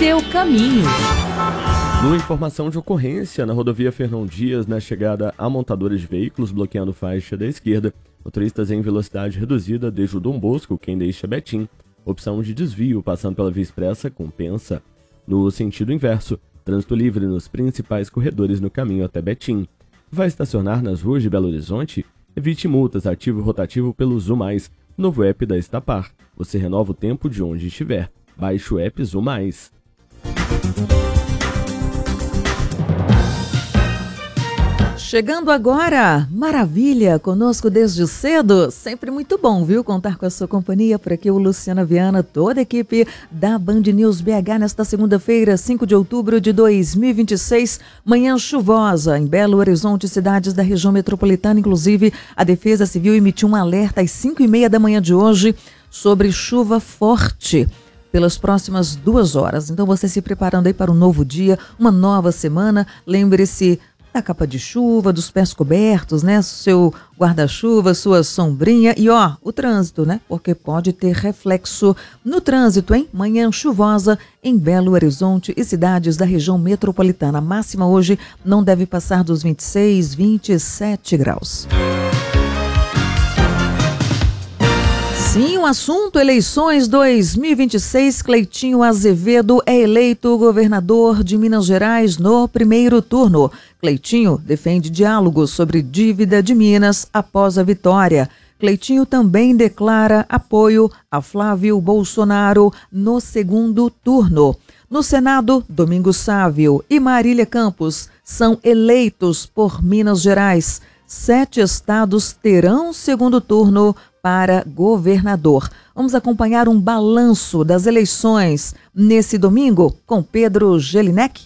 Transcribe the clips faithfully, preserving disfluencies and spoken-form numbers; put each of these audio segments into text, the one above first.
seu caminho. Numa informação de ocorrência na rodovia Fernão Dias, na chegada a montadores de veículos bloqueando faixa da esquerda, motoristas em velocidade reduzida desde o Dom Bosco, quem deixa Betim, opção de desvio passando pela via expressa compensa. No sentido inverso, trânsito livre nos principais corredores no caminho até Betim. Vai estacionar nas ruas de Belo Horizonte? Evite multas, ativo rotativo pelo Zu Mais, novo app da Estapar. Você renova o tempo de onde estiver. Baixe o app Zu Mais. Chegando agora, maravilha, conosco desde cedo, sempre muito bom, viu, contar com a sua companhia, por aqui o Luciana Viana, toda a equipe da Band News B H nesta segunda-feira, cinco de outubro de dois mil e vinte e seis, manhã chuvosa em Belo Horizonte, cidades da região metropolitana, inclusive a Defesa Civil emitiu um alerta às cinco e meia da manhã de hoje sobre chuva forte pelas próximas duas horas, então você se preparando aí para um novo dia, uma nova semana, lembre-se da capa de chuva, dos pés cobertos, né? Seu guarda-chuva, sua sombrinha e ó, o trânsito, né? Porque pode ter reflexo no trânsito, hein? Manhã chuvosa em Belo Horizonte e cidades da região metropolitana. A máxima hoje não deve passar dos vinte e seis, vinte e sete graus. Sim, o assunto eleições dois mil e vinte e seis, Cleitinho Azevedo é eleito governador de Minas Gerais no primeiro turno. Cleitinho defende diálogo sobre dívida de Minas após a vitória. Cleitinho também declara apoio a Flávio Bolsonaro no segundo turno. No Senado, Domingos Sávio e Marília Campos são eleitos por Minas Gerais. Sete estados terão segundo turno para governador. Vamos acompanhar um balanço das eleições nesse domingo com Pedro Gelinek.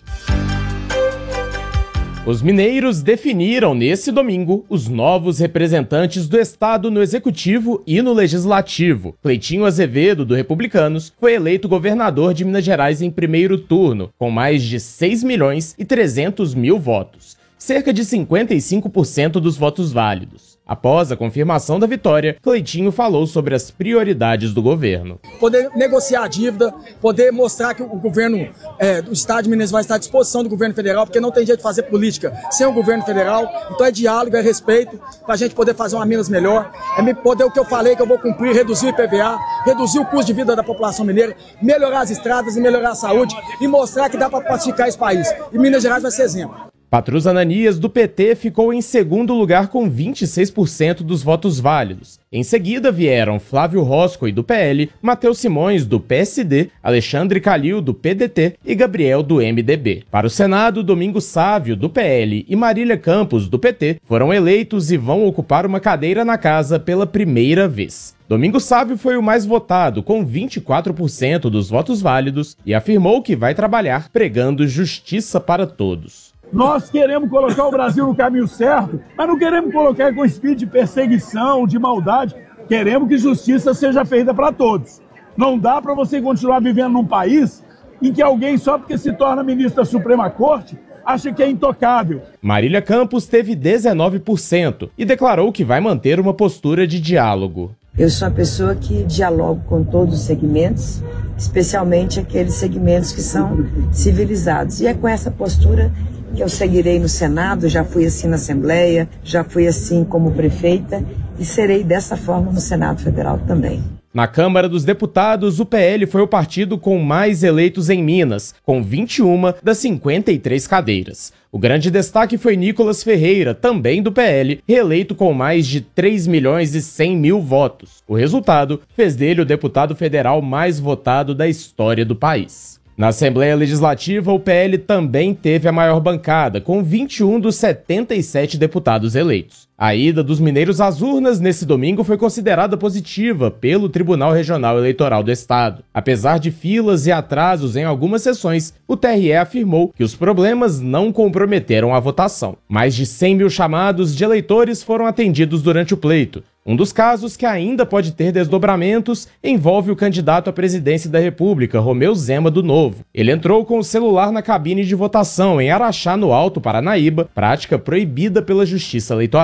Os mineiros definiram nesse domingo os novos representantes do estado no executivo e no legislativo. Cleitinho Azevedo, do Republicanos, foi eleito governador de Minas Gerais em primeiro turno, com mais de seis milhões e trezentos mil votos, cerca de cinquenta e cinco por cento dos votos válidos. Após a confirmação da vitória, Cleitinho falou sobre as prioridades do governo. Poder negociar a dívida, poder mostrar que o governo é, do estado de Minas vai estar à disposição do governo federal, porque não tem jeito de fazer política sem o governo federal. Então é diálogo, é respeito, para a gente poder fazer uma Minas melhor. É poder o que eu falei que eu vou cumprir, reduzir o I P V A, reduzir o custo de vida da população mineira, melhorar as estradas e melhorar a saúde e mostrar que dá para pacificar esse país. E Minas Gerais vai ser exemplo. Patrus Ananias, do P T, ficou em segundo lugar com vinte e seis por cento dos votos válidos. Em seguida vieram Flávio Roscoe, do P L, Matheus Simões, do P S D, Alexandre Calil, do P D T e Gabriel, do M D B. Para o Senado, Domingos Sávio, do P L, e Marília Campos, do P T, foram eleitos e vão ocupar uma cadeira na casa pela primeira vez. Domingos Sávio foi o mais votado, com vinte e quatro por cento dos votos válidos, e afirmou que vai trabalhar pregando justiça para todos. Nós queremos colocar o Brasil no caminho certo, mas não queremos colocar com espírito de perseguição, de maldade. Queremos que justiça seja feita para todos. Não dá para você continuar vivendo num país em que alguém, só porque se torna ministro da Suprema Corte, acha que é intocável. Marília Campos teve dezenove por cento e declarou que vai manter uma postura de diálogo. Eu sou a pessoa que dialogo com todos os segmentos, especialmente aqueles segmentos que são civilizados. E é com essa postura que eu seguirei no Senado, já fui assim na Assembleia, já fui assim como prefeita e serei dessa forma no Senado Federal também. Na Câmara dos Deputados, o P L foi o partido com mais eleitos em Minas, com vinte e uma das cinquenta e três cadeiras. O grande destaque foi Nicolas Ferreira, também do P L, reeleito com mais de três milhões e cem mil votos. O resultado fez dele o deputado federal mais votado da história do país. Na Assembleia Legislativa, o P L também teve a maior bancada, com vinte e um dos setenta e sete deputados eleitos. A ida dos mineiros às urnas nesse domingo foi considerada positiva pelo Tribunal Regional Eleitoral do Estado. Apesar de filas e atrasos em algumas sessões, o T R E afirmou que os problemas não comprometeram a votação. Mais de cem mil chamados de eleitores foram atendidos durante o pleito. Um dos casos que ainda pode ter desdobramentos envolve o candidato à presidência da República, Romeu Zema do Novo. Ele entrou com o celular na cabine de votação em Araxá, no Alto Paranaíba, prática proibida pela Justiça Eleitoral.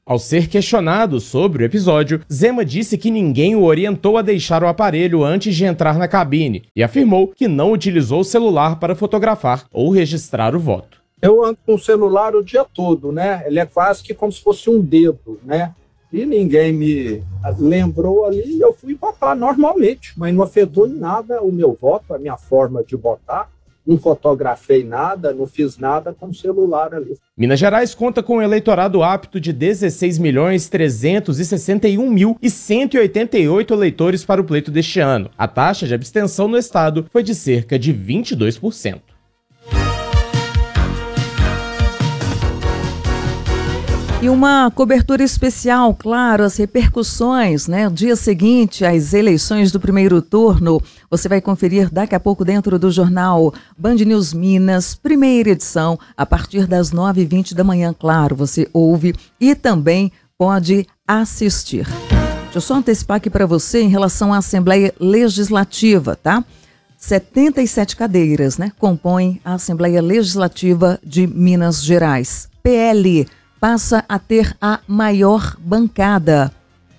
Ao ser questionado sobre o episódio, Zema disse que ninguém o orientou a deixar o aparelho antes de entrar na cabine e afirmou que não utilizou o celular para fotografar ou registrar o voto. Eu ando com o celular o dia todo, né? Ele é quase que como se fosse um dedo, né? E ninguém me lembrou ali e eu fui votar normalmente, mas não afetou em nada o meu voto, a minha forma de votar. Não fotografei nada, não fiz nada com o celular ali. Minas Gerais conta com um eleitorado apto de dezesseis milhões trezentos e sessenta e um mil e cento e oitenta e oito eleitores para o pleito deste ano. A taxa de abstenção no estado foi de cerca de vinte e dois por cento. E uma cobertura especial, claro, as repercussões, né? O dia seguinte às eleições do primeiro turno, você vai conferir daqui a pouco dentro do jornal Band News Minas, primeira edição, a partir das nove e vinte da manhã, claro, você ouve e também pode assistir. Deixa eu só antecipar aqui para você em relação à Assembleia Legislativa, tá? setenta e sete cadeiras, né? Compõem a Assembleia Legislativa de Minas Gerais. P L passa a ter a maior bancada.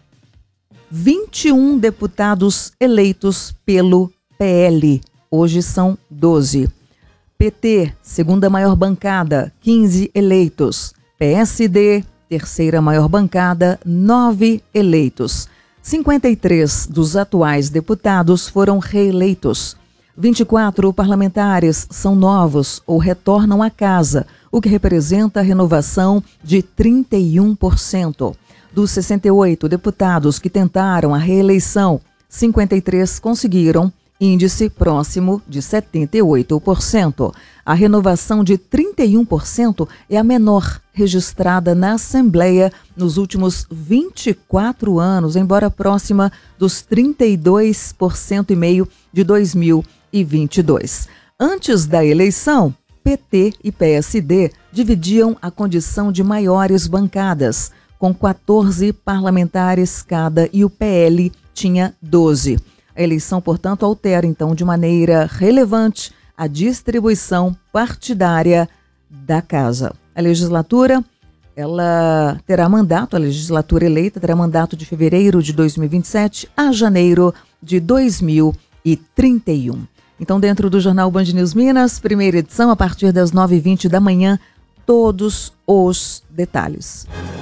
vinte e um deputados eleitos pelo P L. Hoje são doze. P T, segunda maior bancada, quinze eleitos. P S D, terceira maior bancada, nove eleitos. cinquenta e três dos atuais deputados foram reeleitos. vinte e quatro parlamentares são novos ou retornam à casa, o que representa a renovação de trinta e um por cento. Dos sessenta e oito deputados que tentaram a reeleição, cinquenta e três conseguiram, índice próximo de setenta e oito por cento. A renovação de trinta e um por cento é a menor registrada na Assembleia nos últimos vinte e quatro anos, embora próxima dos trinta e dois por cento e meio de dois mil e vinte e dois. Antes da eleição, P T e P S D dividiam a condição de maiores bancadas, com quatorze parlamentares cada, e o P L tinha doze. A eleição, portanto, altera, então, de maneira relevante a distribuição partidária da casa. A legislatura, ela terá mandato, a legislatura eleita terá mandato de fevereiro de dois mil e vinte e sete a janeiro de dois mil e trinta e um. Então, dentro do jornal Band News Minas, primeira edição, a partir das nove e vinte da manhã, todos os detalhes.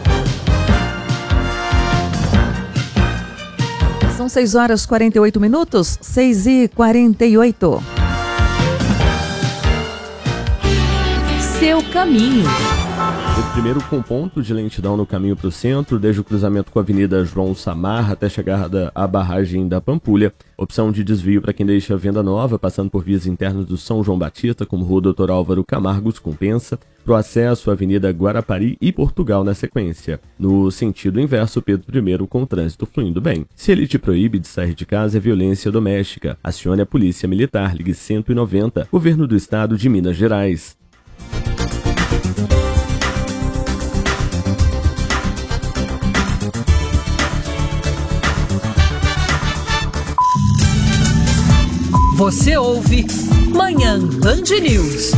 São seis horas e quarenta e oito minutos, seis e quarenta e oito. Seu caminho. O primeiro com ponto de lentidão no caminho para o centro, desde o cruzamento com a Avenida João Samarra até a chegada à barragem da Pampulha. Opção de desvio para quem deixa a Venda Nova, passando por vias internas do São João Batista, como Rua doutor Álvaro Camargos, compensa. Para o acesso à Avenida Guarapari e Portugal na sequência. No sentido inverso, Pedro primeiro com o trânsito fluindo bem. Se ele te proíbe de sair de casa, é violência doméstica. Acione a Polícia Militar, ligue cento e noventa, Governo do Estado de Minas Gerais. Você ouve Manhã Band News.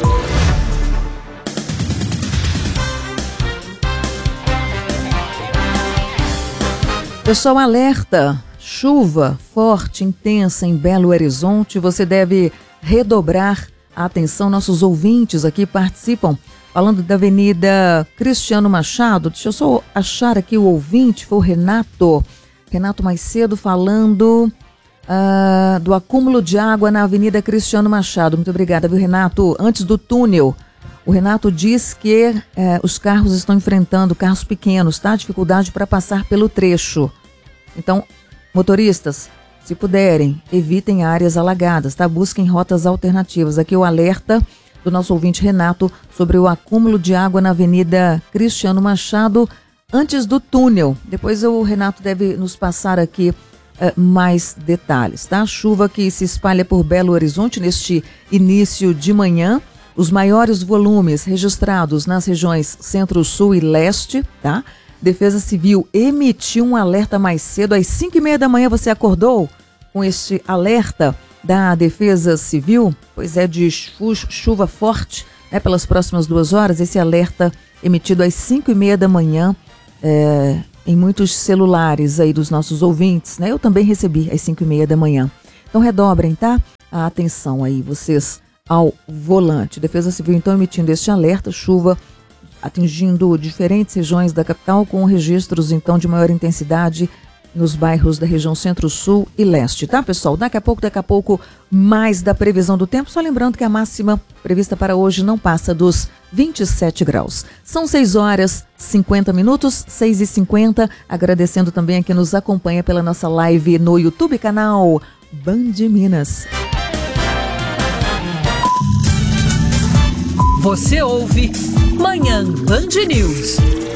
Pessoal, alerta, chuva forte, intensa em Belo Horizonte, você deve redobrar a atenção. Nossos ouvintes aqui participam, falando da Avenida Cristiano Machado. Deixa eu só achar aqui o ouvinte, foi o Renato, Renato mais cedo falando uh, do acúmulo de água na Avenida Cristiano Machado. Muito obrigada, viu, Renato? Antes do túnel, o Renato diz que eh, os carros estão enfrentando, carros pequenos, tá? Dificuldade para passar pelo trecho. Então, motoristas, se puderem, evitem áreas alagadas, tá? Busquem rotas alternativas. Aqui o alerta do nosso ouvinte Renato sobre o acúmulo de água na Avenida Cristiano Machado antes do túnel. Depois o Renato deve nos passar aqui eh, mais detalhes, tá? Chuva que se espalha por Belo Horizonte neste início de manhã. Os maiores volumes registrados nas regiões Centro-Sul e Leste, tá? Defesa Civil emitiu um alerta mais cedo, às cinco e meia da manhã. Você acordou com este alerta da Defesa Civil? Pois é, de chuva forte, né, pelas próximas duas horas. Esse alerta emitido às cinco e meia da manhã é, em muitos celulares aí dos nossos ouvintes, né? Eu também recebi às cinco e meia da manhã. Então redobrem, tá? A atenção aí, vocês ao volante. Defesa Civil então emitindo este alerta, chuva atingindo diferentes regiões da capital, com registros então de maior intensidade nos bairros da região centro-sul e leste, tá, pessoal? Daqui a pouco, daqui a pouco, mais da previsão do tempo. Só lembrando que a máxima prevista para hoje não passa dos vinte e sete graus. São seis horas e cinquenta minutos, seis e cinquenta. Agradecendo também a quem nos acompanha pela nossa live no YouTube, canal Band Minas. Você ouve Manhã Band News.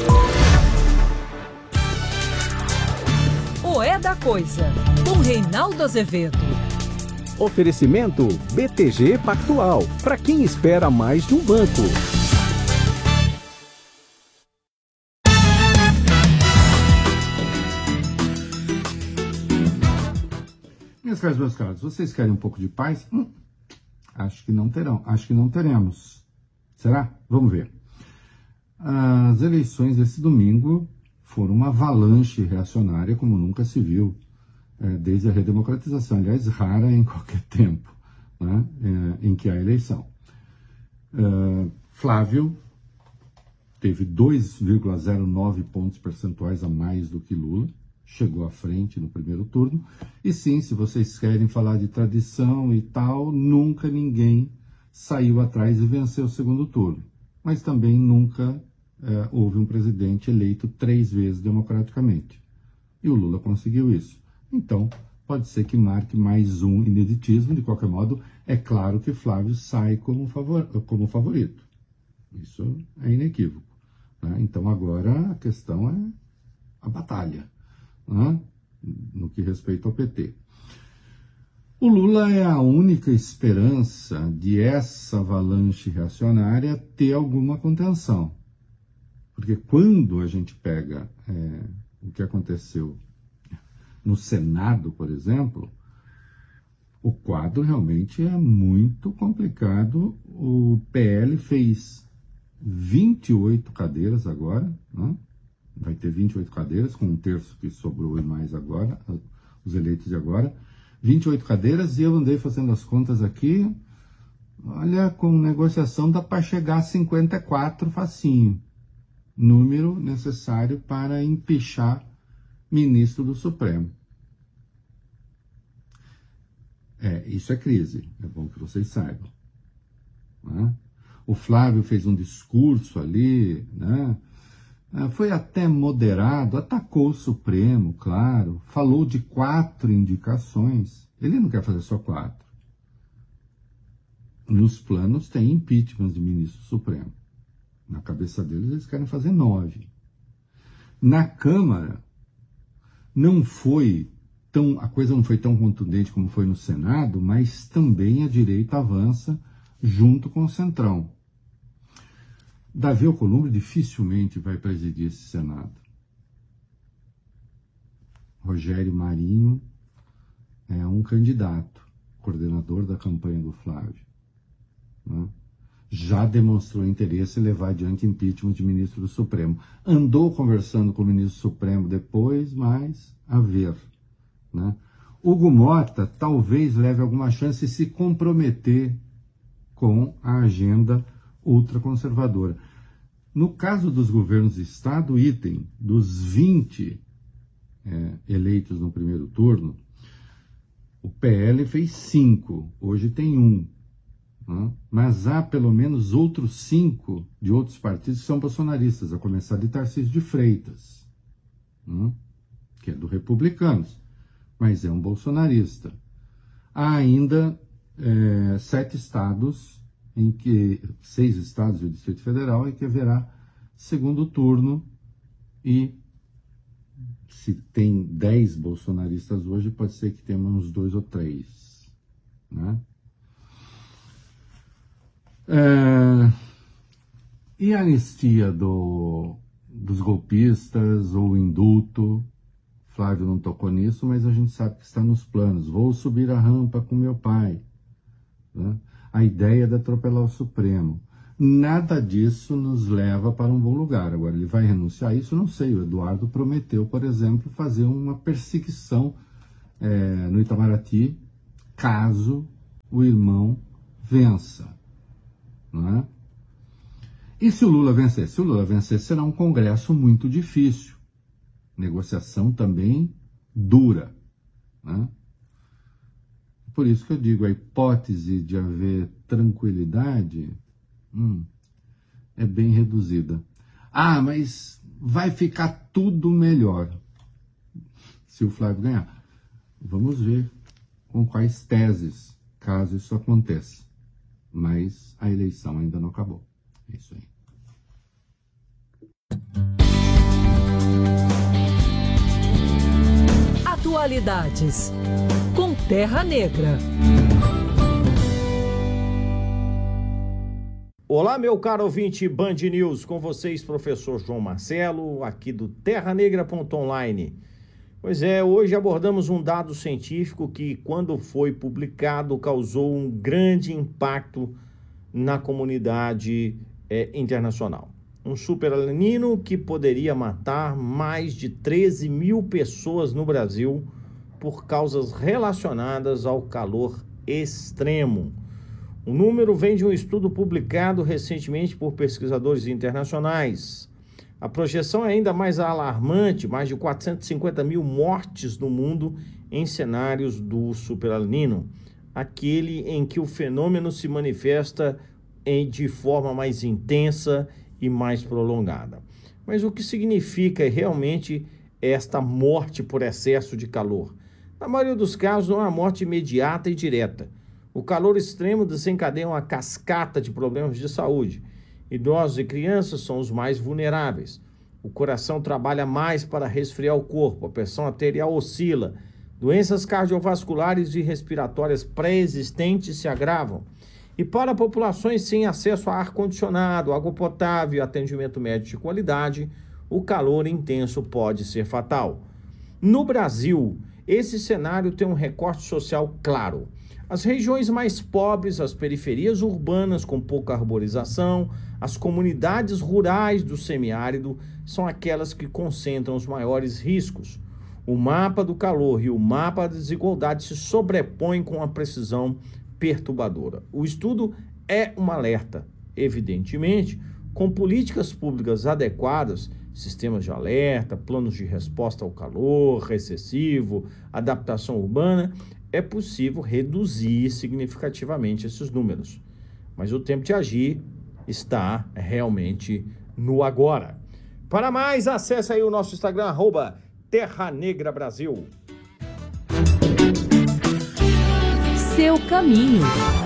O É da Coisa, com Reinaldo Azevedo. Oferecimento B T G Pactual, para quem espera mais de um banco. Minhas caras, meus caros, vocês querem um pouco de paz? Hum, acho que não terão, acho que não teremos. Será? Vamos ver. As eleições desse domingo foram uma avalanche reacionária como nunca se viu é, desde a redemocratização, aliás, rara em qualquer tempo, né, é, em que há eleição. É, Flávio teve dois vírgula zero nove pontos percentuais a mais do que Lula, chegou à frente no primeiro turno, e sim, se vocês querem falar de tradição e tal, nunca ninguém saiu atrás e venceu o segundo turno, mas também nunca É, houve um presidente eleito três vezes democraticamente. E o Lula conseguiu isso. Então, pode ser que marque mais um ineditismo. De qualquer modo, é claro que Flávio sai como, favor, como favorito. Isso é inequívoco, né? Então, agora a questão é a batalha, né, no que respeita ao P T. O Lula é a única esperança de essa avalanche reacionária ter alguma contenção. Porque quando a gente pega é, o que aconteceu no Senado, por exemplo, o quadro realmente é muito complicado. O P L fez vinte e oito cadeiras agora, né? Vai ter vinte e oito cadeiras, com um terço que sobrou e mais agora, os eleitos de agora. vinte e oito cadeiras, e eu andei fazendo as contas aqui, olha, com negociação dá para chegar a cinquenta e quatro facinho. Número necessário para empichar ministro do Supremo. É, isso é crise, é bom que vocês saibam, né? O Flávio fez um discurso ali, né? Foi até moderado, atacou o Supremo, claro, falou de quatro indicações. Ele não quer fazer só quatro. Nos planos tem impeachment de ministro do Supremo. Na cabeça deles, eles querem fazer nove. Na Câmara, não foi tão, a coisa não foi tão contundente como foi no Senado, mas também a direita avança junto com o Centrão. Davi Alcolumbre dificilmente vai presidir esse Senado. Rogério Marinho é um candidato, coordenador da campanha do Flávio, né? Já demonstrou interesse em levar adiante impeachment de ministro do Supremo. Andou conversando com o ministro do Supremo depois, mas a ver, né? Hugo Mota talvez leve alguma chance de se comprometer com a agenda ultraconservadora. No caso dos governos de Estado, item dos vinte é, eleitos no primeiro turno, o P L fez cinco, hoje tem um. Mas há pelo menos outros cinco de outros partidos que são bolsonaristas, a começar de Tarcísio de Freitas, que é do Republicanos, mas é um bolsonarista. Há ainda é, sete estados, em que seis estados e o Distrito Federal, em que haverá segundo turno, e se tem dez bolsonaristas hoje, pode ser que tenha uns dois ou três, né? É, e a anistia do, dos golpistas ou indulto? Flávio não tocou nisso, mas a gente sabe que está nos planos. Vou subir a rampa com meu pai, né? A ideia de atropelar o Supremo. Nada disso nos leva para um bom lugar. Agora, ele vai renunciar a isso? Não sei. O Eduardo prometeu, por exemplo, fazer uma perseguição é, no Itamaraty, caso o irmão vença. Não é? E se o Lula vencer? Se o Lula vencer, será um congresso muito difícil. Negociação também dura. Né? Por isso que eu digo, a hipótese de haver tranquilidade hum, é bem reduzida. Ah, mas vai ficar tudo melhor se o Flávio ganhar. Vamos ver com quais teses, caso isso aconteça. Mas a eleição ainda não acabou. É isso aí. Atualidades com Terra Negra. Olá, meu caro ouvinte Band News, com vocês, professor João Marcelo, aqui do terra negra ponto online. Pois é, hoje abordamos um dado científico que, quando foi publicado, causou um grande impacto na comunidade é, internacional. Um super El Niño que poderia matar mais de treze mil pessoas no Brasil por causas relacionadas ao calor extremo. O número vem de um estudo publicado recentemente por pesquisadores internacionais. A projeção é ainda mais alarmante, mais de quatrocentos e cinquenta mil mortes no mundo em cenários do super El Niño, aquele em que o fenômeno se manifesta em, de forma mais intensa e mais prolongada. Mas o que significa realmente esta morte por excesso de calor? Na maioria dos casos não há morte imediata e direta. O calor extremo desencadeia uma cascata de problemas de saúde. Idosos e crianças são os mais vulneráveis. O coração trabalha mais para resfriar o corpo, a pressão arterial oscila, doenças cardiovasculares e respiratórias pré-existentes se agravam. E para populações sem acesso a ar-condicionado, água potável e atendimento médico de qualidade, o calor intenso pode ser fatal. No Brasil, esse cenário tem um recorte social claro. As regiões mais pobres, as periferias urbanas com pouca arborização, as comunidades rurais do semiárido são aquelas que concentram os maiores riscos. O mapa do calor e o mapa da desigualdade se sobrepõem com uma precisão perturbadora. O estudo é um alerta. Evidentemente, com políticas públicas adequadas, sistemas de alerta, planos de resposta ao calor excessivo, adaptação urbana, é possível reduzir significativamente esses números. Mas o tempo de agir está realmente no agora. Para mais, acesse aí o nosso Instagram, arroba Terra Negra Brasil. Seu caminho.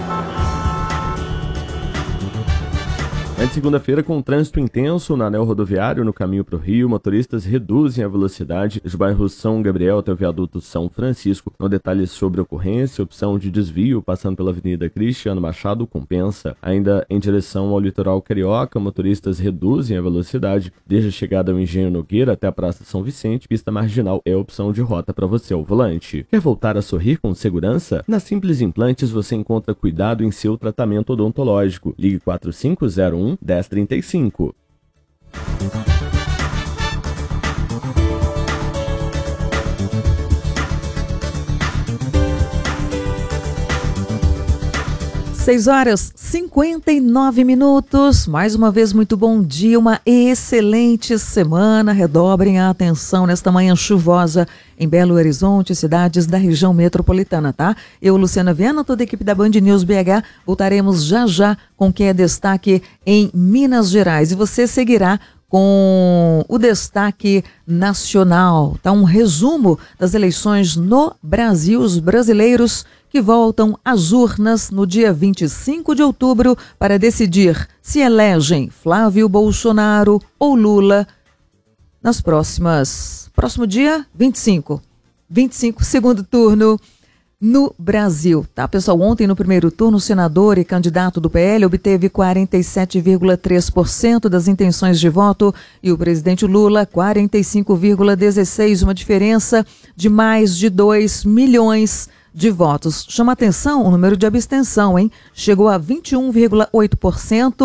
É de segunda-feira, com trânsito intenso no anel rodoviário no caminho para o Rio, motoristas reduzem a velocidade dos bairros São Gabriel até o viaduto São Francisco. No detalhe sobre a ocorrência, opção de desvio passando pela Avenida Cristiano Machado compensa. Ainda em direção ao litoral carioca, motoristas reduzem a velocidade desde a chegada ao Engenho Nogueira até a Praça São Vicente. Pista marginal é a opção de rota para você ao volante. Quer voltar a sorrir com segurança? Na Simples Implantes você encontra cuidado em seu tratamento odontológico. Ligue quatro cinco zero um, dez trinta e cinco. seis horas e cinquenta e nove minutos. Mais uma vez, muito bom dia, uma excelente semana. Redobrem a atenção nesta manhã chuvosa em Belo Horizonte, cidades da região metropolitana, tá? Eu, Luciana Viana, toda a equipe da Band News B H, voltaremos já já com o que é destaque em Minas Gerais. E você seguirá com o destaque nacional, tá? Um resumo das eleições no Brasil, os brasileiros que voltam às urnas no dia vinte e cinco de outubro para decidir se elegem Flávio Bolsonaro ou Lula nas próximas, próximo dia vinte e cinco, vinte e cinco, segundo turno no Brasil, tá, pessoal? Ontem, no primeiro turno, o senador e candidato do P L obteve quarenta e sete vírgula três por cento das intenções de voto e o presidente Lula quarenta e cinco vírgula dezesseis por cento, uma diferença de mais de dois milhões de votos. Chama atenção o número de abstenção, hein? Chegou a vinte e um vírgula oito por cento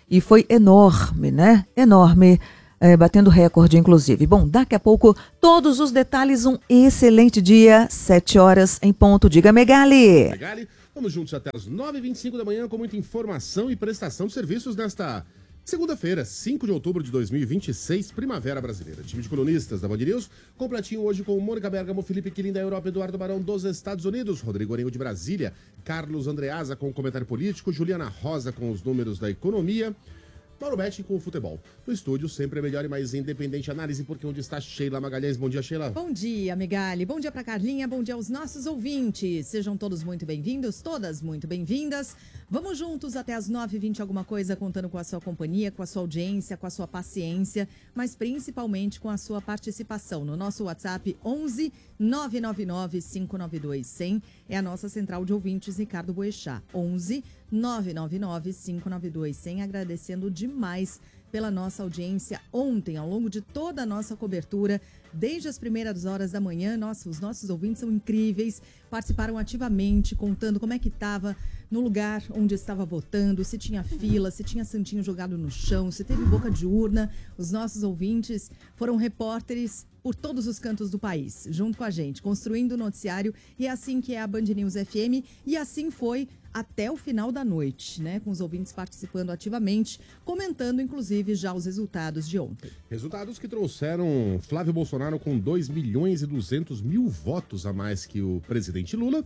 e foi enorme, né? Enorme, é, batendo recorde, inclusive. Bom, daqui a pouco, todos os detalhes, um excelente dia, sete horas em ponto. Diga, Megali. Megali, vamos juntos até as nove e vinte e cinco da manhã com muita informação e prestação de serviços nesta segunda-feira, cinco de outubro de dois mil e vinte e seis, Primavera Brasileira. Time de colunistas da Band News, completinho hoje com Mônica Bergamo, Felipe Quilim da Europa, Eduardo Barão dos Estados Unidos, Rodrigo Orengo de Brasília, Carlos Andreasa com o comentário político, Juliana Rosa com os números da economia, Mauro Betti com o futebol. No estúdio, sempre a melhor e mais independente análise, porque onde está Sheila Magalhães. Bom dia, Sheila. Bom dia, Megali. Bom dia para Carlinha, bom dia aos nossos ouvintes. Sejam todos muito bem-vindos, todas muito bem-vindas. Vamos juntos até as nove e vinte alguma coisa, contando com a sua companhia, com a sua audiência, com a sua paciência, mas principalmente com a sua participação no nosso WhatsApp onze nove nove nove cinco nove dois cem. É a nossa central de ouvintes, Ricardo Boechat. onze nove nove nove cinco nove dois cem. Agradecendo demais pela nossa audiência ontem, ao longo de toda a nossa cobertura, desde as primeiras horas da manhã. Nossa, os nossos ouvintes são incríveis, participaram ativamente, contando como é que estava no lugar onde estava votando, se tinha fila, se tinha santinho jogado no chão, se teve boca de urna. Os nossos ouvintes foram repórteres por todos os cantos do país, junto com a gente, construindo o noticiário, e é assim que é a Band News F M, e assim foi até o final da noite, né? Com os ouvintes participando ativamente, comentando, inclusive, já os resultados de ontem. Resultados que trouxeram Flávio Bolsonaro com dois milhões e duzentos mil votos a mais que o presidente Lula.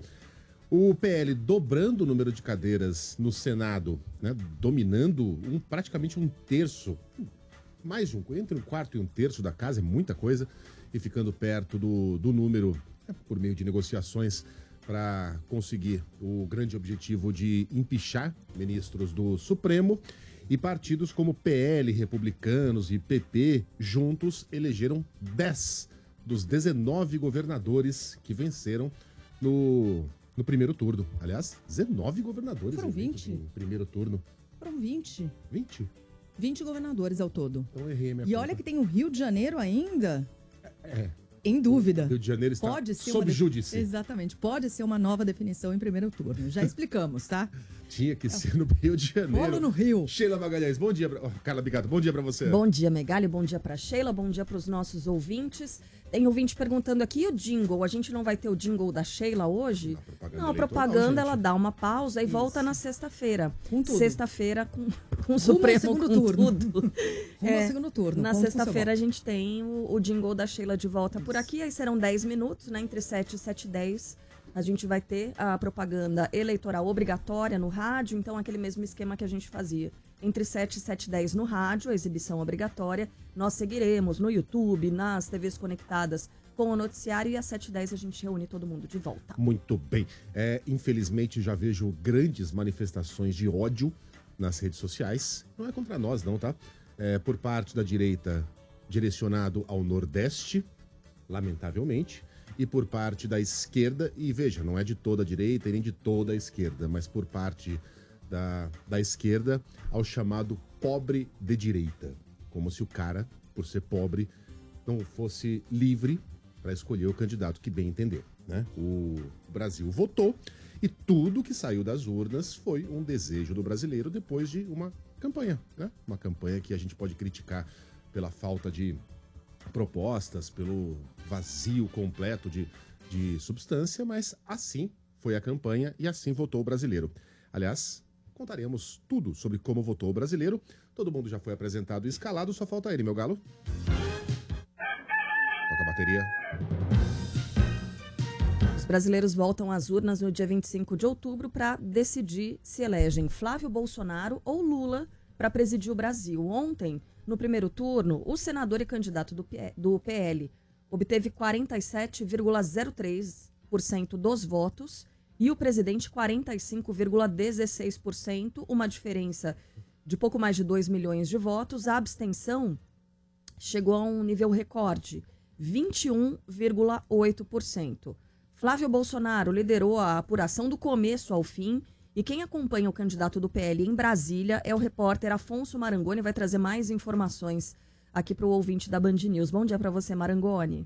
O P L dobrando o número de cadeiras no Senado, né? Dominando um, praticamente um terço, mais de um, entre um quarto e um terço da casa, é muita coisa, e ficando perto do, do número, né? Por meio de negociações, para conseguir o grande objetivo de empichar ministros do Supremo. E partidos como P L, Republicanos e P P, juntos, elegeram dez dos dezenove governadores que venceram no, no primeiro turno. Aliás, dezenove governadores. Foram vinte? No primeiro turno. Foram vinte. vinte? vinte governadores ao todo. Então eu errei a minha E conta. olha que tem o Rio de Janeiro ainda. É. Em dúvida. Rio de Janeiro está Pode ser sob uma de... júdice. Exatamente. Pode ser uma nova definição em primeiro turno. Já explicamos, tá? Tinha que ser no Rio de Janeiro. Bolo no Rio. Sheila Magalhães, bom dia. Pra... Oh, Carla Bigato, bom dia pra você. Bom dia, Megali. Bom dia pra Sheila. Bom dia pros nossos ouvintes. Tem ouvinte perguntando aqui, o jingle? A gente não vai ter o jingle da Sheila hoje? Não, propaganda não a propaganda eleitoral, ela dá uma pausa e Isso. volta na sexta-feira. Com tudo. Sexta-feira com, com o Rumo Supremo, ao segundo com turno. tudo. Rumo É, ao segundo turno. Na Como sexta-feira a gente tem o, o jingle da Sheila de volta Isso. por aqui. Aí serão dez minutos, né? Entre sete e sete e dez. A gente vai ter a propaganda eleitoral obrigatória no rádio. Então, aquele mesmo esquema que a gente fazia. Entre sete e sete e dez no rádio, a exibição obrigatória. Nós seguiremos no YouTube, nas T Vs conectadas com o noticiário, e às sete e dez a gente reúne todo mundo de volta. Muito bem. É, infelizmente, já vejo grandes manifestações de ódio nas redes sociais. Não é contra nós, não, tá? É, por parte da direita, direcionado ao Nordeste, lamentavelmente, e por parte da esquerda, e veja, não é de toda a direita e nem de toda a esquerda, mas por parte da, da esquerda ao chamado pobre de direita. Como se o cara, por ser pobre, não fosse livre para escolher o candidato que bem entender, né? O Brasil votou e tudo que saiu das urnas foi um desejo do brasileiro depois de uma campanha, né? Uma campanha que a gente pode criticar pela falta de propostas, pelo vazio completo de, de substância, mas assim foi a campanha e assim votou o brasileiro. Aliás, contaremos tudo sobre como votou o brasileiro. Todo mundo já foi apresentado e escalado, só falta ele, meu galo. Toca a bateria. Os brasileiros voltam às urnas no dia vinte e cinco de outubro para decidir se elegem Flávio Bolsonaro ou Lula para presidir o Brasil. Ontem, no primeiro turno, o senador e candidato do, P- do P L obteve quarenta e sete vírgula zero três por cento dos votos e o presidente quarenta e cinco vírgula dezesseis por cento, uma diferença de pouco mais de dois milhões de votos. A abstenção chegou a um nível recorde, vinte e um vírgula oito por cento. Flávio Bolsonaro liderou a apuração do começo ao fim, e quem acompanha o candidato do P L em Brasília é o repórter Afonso Marangoni, vai trazer mais informações aqui para o ouvinte da Band News. Bom dia para você, Marangoni.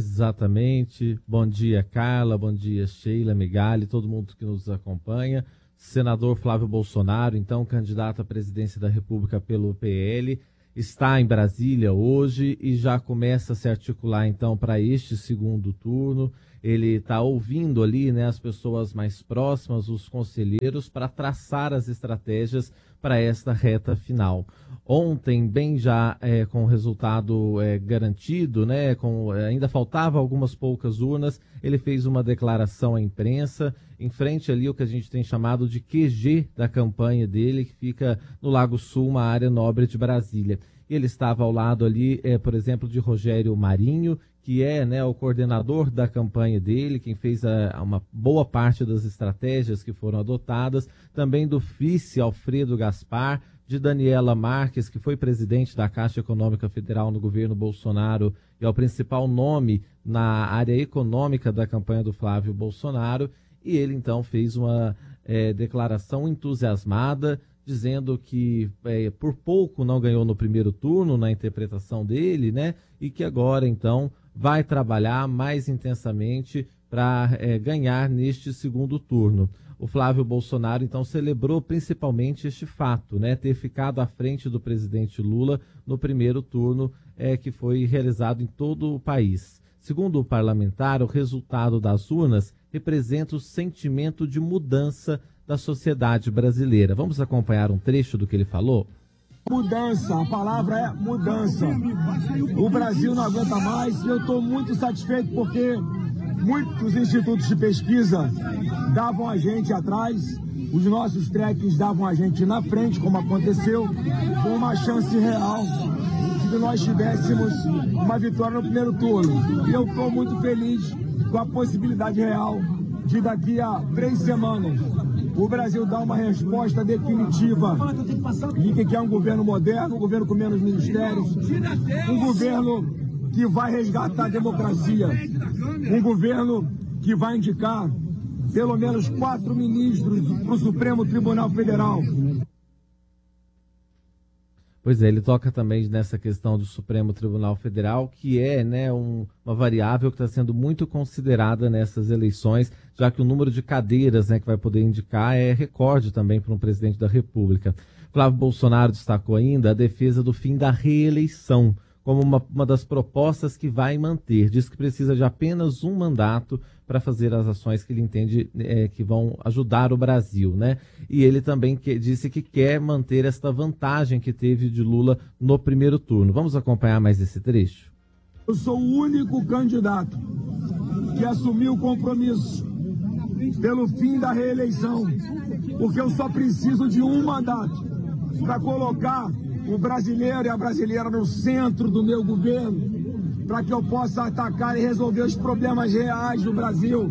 Exatamente. Bom dia, Carla. Bom dia, Sheila, Megali, todo mundo que nos acompanha. senador Flávio Bolsonaro, então candidato à presidência da República pelo P L, está em Brasília hoje e já começa a se articular então para este segundo turno. Ele está ouvindo ali, né, as pessoas mais próximas, os conselheiros, para traçar as estratégias para esta reta final. Ontem, bem já é, com o resultado é, garantido, né, com, ainda faltava algumas poucas urnas, ele fez uma declaração à imprensa, em frente ali o que a gente tem chamado de Q G da campanha dele, que fica no Lago Sul, uma área nobre de Brasília. Ele estava ao lado ali, é, por exemplo, de Rogério Marinho, que é, né, o coordenador da campanha dele, quem fez a, uma boa parte das estratégias que foram adotadas, também do vice Alfredo Gaspar, de Daniela Marques, que foi presidente da Caixa Econômica Federal no governo Bolsonaro e é o principal nome na área econômica da campanha do Flávio Bolsonaro, e ele então fez uma é, declaração entusiasmada, dizendo que é, por pouco não ganhou no primeiro turno, na interpretação dele, né, e que agora então vai trabalhar mais intensamente para é, ganhar neste segundo turno. O Flávio Bolsonaro, então, celebrou principalmente este fato, né, ter ficado à frente do presidente Lula no primeiro turno é, que foi realizado em todo o país. Segundo o parlamentar, o resultado das urnas representa o sentimento de mudança da sociedade brasileira. Vamos acompanhar um trecho do que ele falou? Mudança, a palavra é mudança. O Brasil não aguenta mais e eu estou muito satisfeito porque muitos institutos de pesquisa davam a gente atrás, os nossos trekkings davam a gente na frente, como aconteceu, com uma chance real de que nós tivéssemos uma vitória no primeiro turno. E eu estou muito feliz com a possibilidade real de daqui a três semanas o Brasil dar uma resposta definitiva de que é um governo moderno, um governo com menos ministérios, um governo que vai resgatar a democracia, um governo que vai indicar pelo menos quatro ministros para o Supremo Tribunal Federal. Pois é, ele toca também nessa questão do Supremo Tribunal Federal, que é, né, um, uma variável que está sendo muito considerada nessas eleições, já que o número de cadeiras, né, que vai poder indicar é recorde também para um presidente da República. Flávio Bolsonaro destacou ainda a defesa do fim da reeleição como uma, uma das propostas que vai manter. Diz que precisa de apenas um mandato para fazer as ações que ele entende é, que vão ajudar o Brasil, né? E ele também que, disse que quer manter esta vantagem que teve de Lula no primeiro turno. Vamos acompanhar mais esse trecho? Eu sou o único candidato que assumiu o compromisso pelo fim da reeleição, porque eu só preciso de um mandato para colocar o brasileiro e a brasileira no centro do meu governo, para que eu possa atacar e resolver os problemas reais do Brasil.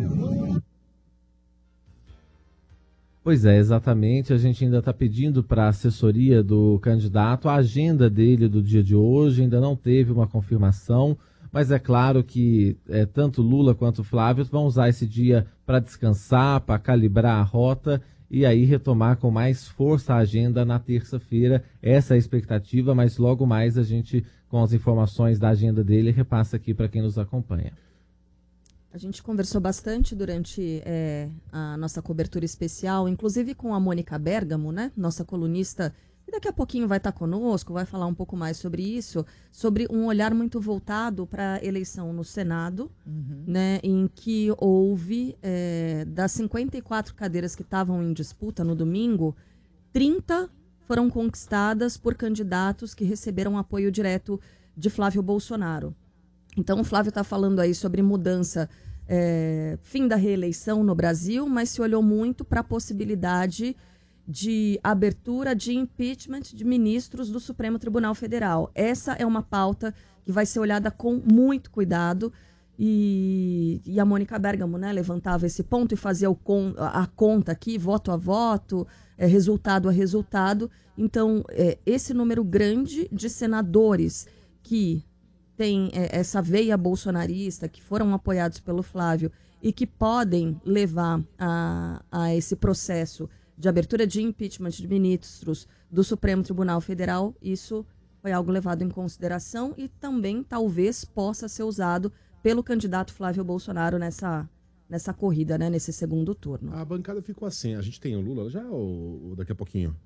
Pois é, exatamente. A gente ainda está pedindo para a assessoria do candidato a agenda dele do dia de hoje, ainda não teve uma confirmação, mas é claro que é, tanto Lula quanto Flávio vão usar esse dia para descansar, para calibrar a rota e aí retomar com mais força a agenda na terça-feira. Essa é a expectativa, mas logo mais a gente, com as informações da agenda dele, repassa aqui para quem nos acompanha. A gente conversou bastante durante é, a nossa cobertura especial, inclusive com a Mônica Bergamo, né, nossa colunista, e daqui a pouquinho vai estar conosco, vai falar um pouco mais sobre isso, sobre um olhar muito voltado para a eleição no Senado, uhum. né, em que houve, é, das cinquenta e quatro cadeiras que estavam em disputa no domingo, trinta foram conquistadas por candidatos que receberam apoio direto de Flávio Bolsonaro. Então o Flávio está falando aí sobre mudança, é, fim da reeleição no Brasil, mas se olhou muito para a possibilidade de abertura de impeachment de ministros do Supremo Tribunal Federal. Essa é uma pauta que vai ser olhada com muito cuidado e, e a Mônica Bergamo, né, levantava esse ponto e fazia o con, a conta aqui, voto a voto, é, resultado a resultado. Então, é, esse número grande de senadores que tem é, essa veia bolsonarista, que foram apoiados pelo Flávio e que podem levar a, a esse processo de abertura de impeachment de ministros do Supremo Tribunal Federal, isso foi algo levado em consideração e também talvez possa ser usado pelo candidato Flávio Bolsonaro nessa, nessa corrida, né, nesse segundo turno. A bancada ficou assim, a gente tem o Lula já ou, ou daqui a pouquinho?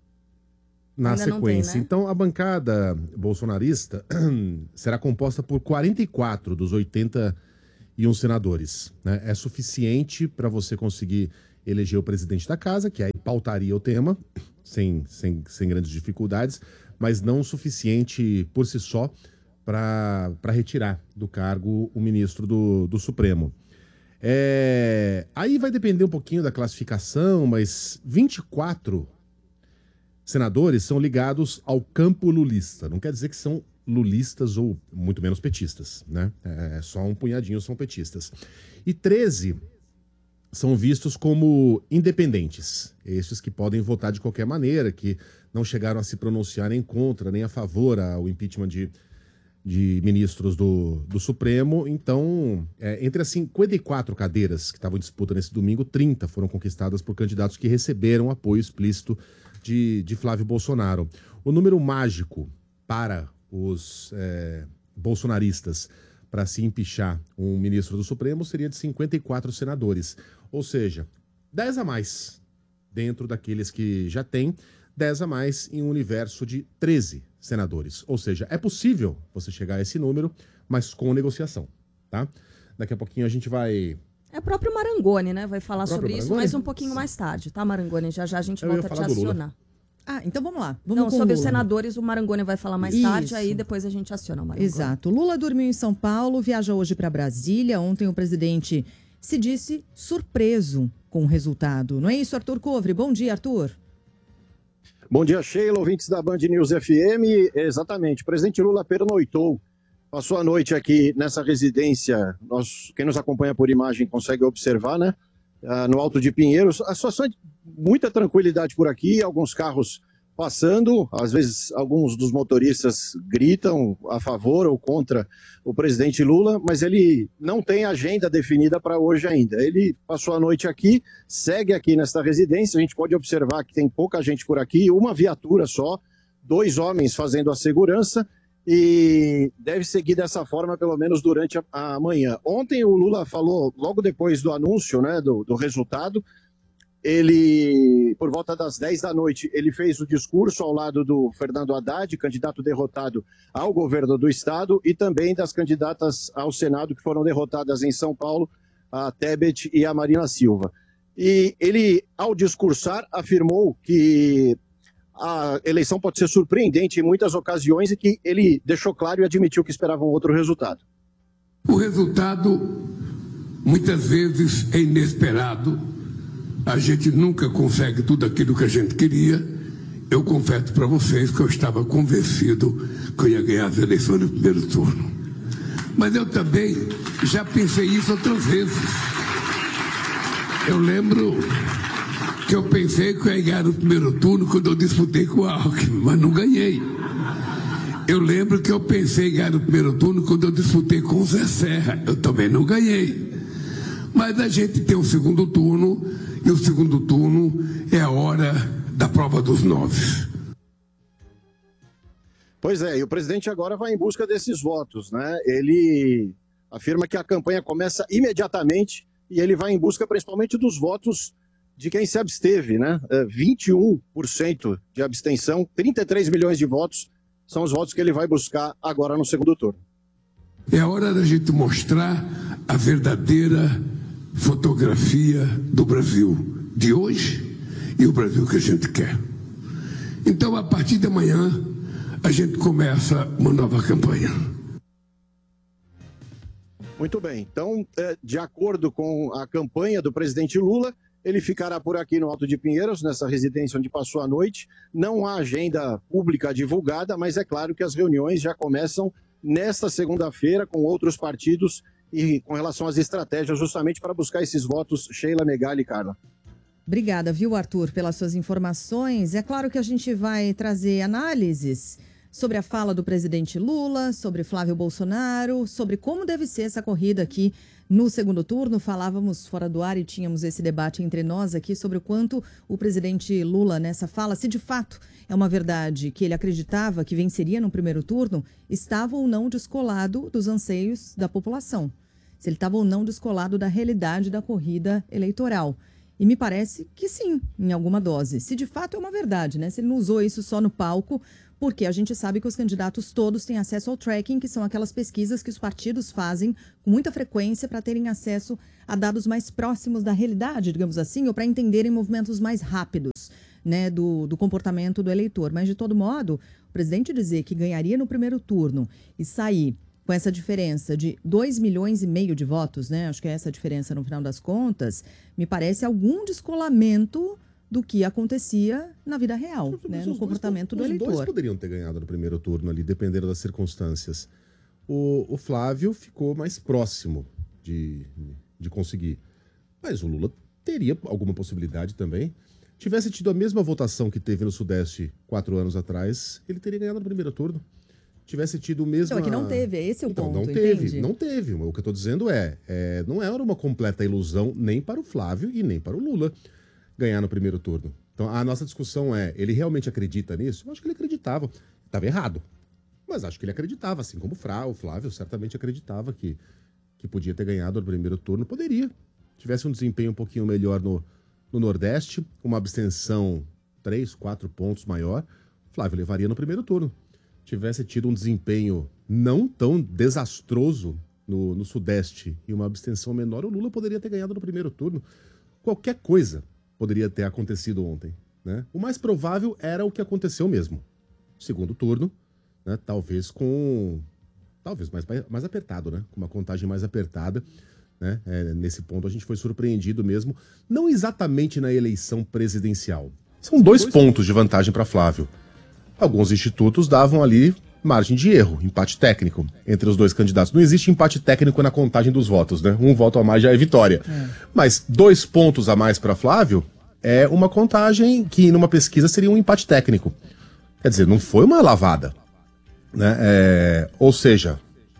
Na Ainda sequência. Tem, né? Então, a bancada bolsonarista será composta por quarenta e quatro dos oitenta e um senadores. Né? É suficiente para você conseguir eleger o presidente da casa, que aí pautaria o tema, sem, sem, sem grandes dificuldades, mas não o suficiente por si só para retirar do cargo o ministro do, do Supremo. É, aí vai depender um pouquinho da classificação, mas vinte e quatro senadores são ligados ao campo lulista. Não quer dizer que são lulistas ou muito menos petistas, né? É, só um punhadinho são petistas. E treze são vistos como independentes. Esses que podem votar de qualquer maneira, que não chegaram a se pronunciar nem contra, nem a favor ao impeachment de, de ministros do, do Supremo. Então, é, entre as cinquenta e quatro cadeiras que estavam em disputa nesse domingo, trinta foram conquistadas por candidatos que receberam apoio explícito De, de Flávio Bolsonaro. O número mágico para os é, bolsonaristas para se empichar um ministro do Supremo seria de cinquenta e quatro senadores. Ou seja, dez a mais dentro daqueles que já tem, dez a mais em um universo de treze senadores. Ou seja, é possível você chegar a esse número, mas com negociação, tá? Daqui a pouquinho a gente vai... É o próprio Marangoni, né? Vai falar sobre Marangoni? isso, mas um pouquinho mais tarde, tá, Marangoni? Já já a gente Eu ia volta a te falar do Lula. acionar. Ah, então vamos lá. Vamos Não, com sobre o os Lula. senadores, o Marangoni vai falar mais Isso. tarde, aí depois a gente aciona o Marangoni. Exato. Lula dormiu em São Paulo, viaja hoje para Brasília. Ontem o presidente se disse surpreso com o resultado. Não é isso, Arthur Covre? Bom dia, Arthur. Bom dia, Sheila, ouvintes da Band News F M. Exatamente, o presidente Lula pernoitou, passou a noite aqui nessa residência. Nós, quem nos acompanha por imagem consegue observar, né? Ah, no Alto de Pinheiros. A situação é de muita tranquilidade por aqui, alguns carros passando, às vezes alguns dos motoristas gritam a favor ou contra o presidente Lula, mas ele não tem agenda definida para hoje ainda. Ele passou a noite aqui, segue aqui nesta residência, a gente pode observar que tem pouca gente por aqui, uma viatura só, dois homens fazendo a segurança e deve seguir dessa forma pelo menos durante a, a manhã. Ontem o Lula falou, logo depois do anúncio, né, do, do resultado, ele, por volta das dez da noite, ele fez o discurso ao lado do Fernando Haddad, candidato derrotado ao governo do estado, e também das candidatas ao Senado que foram derrotadas em São Paulo, a Tebet e a Marina Silva. E ele, ao discursar, afirmou que a eleição pode ser surpreendente em muitas ocasiões e que ele deixou claro e admitiu que esperava um outro resultado. O resultado, muitas vezes, é inesperado. A gente nunca consegue tudo aquilo que a gente queria. Eu confesso para vocês que eu estava convencido que eu ia ganhar as eleições no primeiro turno. Mas eu também já pensei isso outras vezes. Eu lembro que eu pensei que eu ia ganhar no primeiro turno quando eu disputei com o Alckmin, mas não ganhei. Eu lembro que eu pensei em ganhar no primeiro turno quando eu disputei com o Zé Serra. Eu também não ganhei. Mas a gente tem o segundo turno, e o segundo turno é a hora da prova dos nove. Pois é, e o presidente agora vai em busca desses votos, né? Ele afirma que a campanha começa imediatamente e ele vai em busca principalmente dos votos de quem se absteve, né? vinte e um por cento de abstenção, trinta e três milhões de votos são os votos que ele vai buscar agora no segundo turno. É a hora da gente mostrar a verdadeira fotografia do Brasil de hoje e o Brasil que a gente quer. Então, a partir de amanhã, a gente começa uma nova campanha. Muito bem. Então, de acordo com a campanha do presidente Lula, ele ficará por aqui no Alto de Pinheiros, nessa residência onde passou a noite. Não há agenda pública divulgada, mas é claro que as reuniões já começam nesta segunda-feira com outros partidos e com relação às estratégias justamente para buscar esses votos. Sheila, Megali e Carla. Obrigada, viu, Arthur, pelas suas informações. É claro que a gente vai trazer análises sobre a fala do presidente Lula, sobre Flávio Bolsonaro, sobre como deve ser essa corrida aqui no segundo turno. Falávamos fora do ar e tínhamos esse debate entre nós aqui sobre o quanto o presidente Lula, nessa fala, se de fato é uma verdade que ele acreditava que venceria no primeiro turno, estava ou não descolado dos anseios da população. se ele estava ou não descolado da realidade da corrida eleitoral. E me parece que sim, em alguma dose. Se de fato é uma verdade, né? Se ele não usou isso só no palco, porque a gente sabe que os candidatos todos têm acesso ao tracking, que são aquelas pesquisas que os partidos fazem com muita frequência para terem acesso a dados mais próximos da realidade, digamos assim, ou para entenderem movimentos mais rápidos, né, do, do comportamento do eleitor. Mas, de todo modo, o presidente dizer que ganharia no primeiro turno e sair com essa diferença de dois milhões e meio de votos, né? Acho que é essa a diferença no final das contas, me parece algum descolamento do que acontecia na vida real, né? No comportamento do eleitor. Os dois poderiam ter ganhado no primeiro turno ali, dependendo das circunstâncias. O, o Flávio ficou mais próximo de, de conseguir. Mas o Lula teria alguma possibilidade também. Tivesse tido a mesma votação que teve no Sudeste quatro anos atrás, ele teria ganhado no primeiro turno. Tivesse tido o mesmo... Então, é que não teve, esse é o então, ponto, não teve, entende? não teve. O que eu estou dizendo é, é, não era uma completa ilusão nem para o Flávio e nem para o Lula ganhar no primeiro turno. Então, a nossa discussão é, ele realmente acredita nisso? Eu acho que ele acreditava. Estava errado, mas acho que ele acreditava, assim como o Flávio certamente acreditava que, que podia ter ganhado no primeiro turno. Poderia. Tivesse um desempenho um pouquinho melhor no, no Nordeste, uma abstenção três, quatro pontos maior, o Flávio levaria no primeiro turno. Tivesse tido um desempenho não tão desastroso no, no Sudeste e uma abstenção menor, o Lula poderia ter ganhado no primeiro turno. Qualquer coisa poderia ter acontecido ontem, né? O mais provável era o que aconteceu mesmo. Segundo turno, né? Talvez com... Talvez mais, mais apertado, né? Com uma contagem mais apertada, né? É, nesse ponto a gente foi surpreendido mesmo. Não exatamente na eleição presidencial. São dois, dois pontos de vantagem para Flávio. Alguns institutos davam ali margem de erro, empate técnico entre os dois candidatos. Não existe empate técnico na contagem dos votos, né? Um voto a mais já é vitória. É. Mas dois pontos a mais para Flávio é uma contagem que numa pesquisa seria um empate técnico. Quer dizer, não foi uma lavada, né? É, ou seja,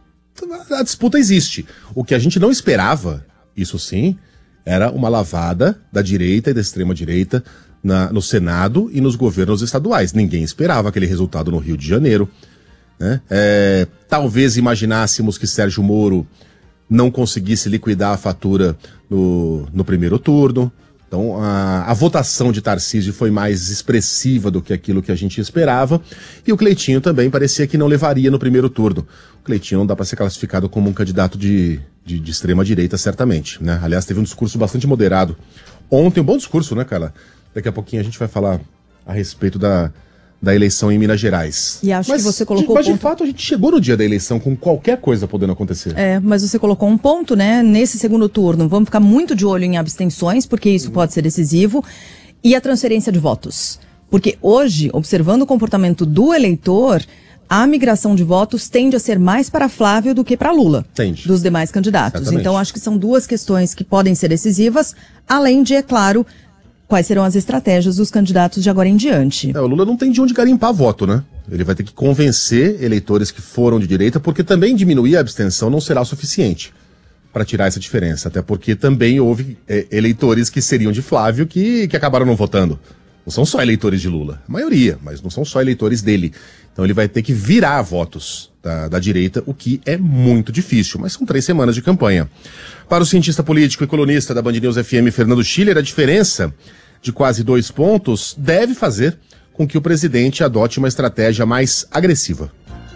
a disputa existe. O que a gente não esperava, isso sim, era uma lavada da direita e da extrema-direita Na, no Senado e nos governos estaduais. Ninguém esperava aquele resultado no Rio de Janeiro, né? É, talvez imaginássemos que Sérgio Moro não conseguisse liquidar a fatura no, no primeiro turno. Então, a, a votação de Tarcísio foi mais expressiva do que aquilo que a gente esperava. E o Cleitinho também parecia que não levaria no primeiro turno. O Cleitinho não dá para ser classificado como um candidato de, de, de extrema-direita, certamente, né? Aliás, teve um discurso bastante moderado. Ontem, um bom discurso, né, cara? Daqui a pouquinho a gente vai falar a respeito da, da eleição em Minas Gerais. E acho mas, que você colocou... De, mas, ponto... de fato, a gente chegou no dia da eleição com qualquer coisa podendo acontecer. É, mas você colocou um ponto, né? Nesse segundo turno, vamos ficar muito de olho em abstenções, porque isso uhum. pode ser decisivo, e a transferência de votos. Porque hoje, observando o comportamento do eleitor, a migração de votos tende a ser mais para Flávio do que para Lula, Tende. dos demais candidatos. Exatamente. Então, acho que são duas questões que podem ser decisivas, além de, é claro... Quais serão as estratégias dos candidatos de agora em diante? É, o Lula não tem de onde garimpar voto, né? Ele vai ter que convencer eleitores que foram de direita, porque também diminuir a abstenção não será suficiente para tirar essa diferença. Até porque também houve é, eleitores que seriam de Flávio que, que acabaram não votando. Não são só eleitores de Lula. A maioria, mas não são só eleitores dele. Então ele vai ter que virar votos da, da direita, o que é muito difícil. Mas são três semanas de campanha. Para o cientista político e colunista da Band News F M, Fernando Schiller, a diferença de quase dois pontos deve fazer com que o presidente adote uma estratégia mais agressiva.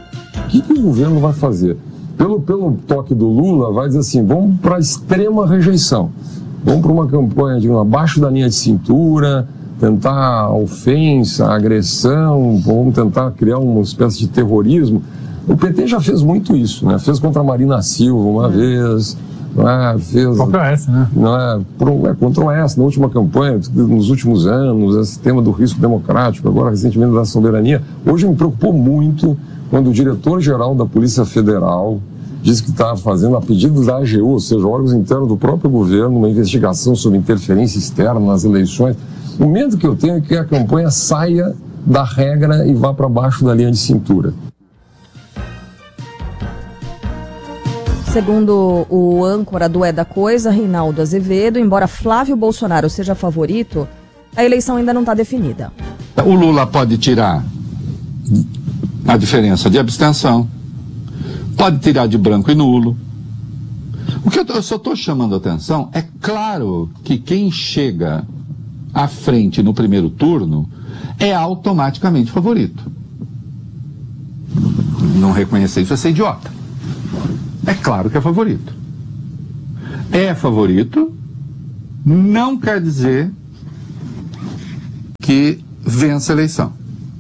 O que, que o governo vai fazer? Pelo, pelo toque do Lula, vai dizer assim, vamos para a extrema rejeição. Vamos para uma campanha de um, abaixo da linha de cintura, tentar a ofensa, a agressão, vamos tentar criar uma espécie de terrorismo. O P T já fez muito isso, né? Fez contra a Marina Silva uma é. vez... Não é, fez, contra o Oeste, né? Não é, pro, é contra o Oeste, na última campanha, nos últimos anos, esse tema do risco democrático, agora recentemente da soberania. Hoje me preocupou muito quando o diretor-geral da Polícia Federal disse que estava fazendo, a pedido da A G U, ou seja, órgãos internos do próprio governo, uma investigação sobre interferência externa nas eleições. O medo que eu tenho é que a campanha saia da regra e vá para baixo da linha de cintura. Segundo o âncora do É da Coisa, Reinaldo Azevedo, embora Flávio Bolsonaro seja favorito, a eleição ainda não está definida. O Lula pode tirar a diferença de abstenção, pode tirar de branco e nulo, O que eu, tô, eu só estou chamando a atenção é claro que quem chega à frente no primeiro turno é automaticamente favorito. Não reconhecer isso é ser idiota. É claro que é favorito. É favorito, não quer dizer que vence a eleição.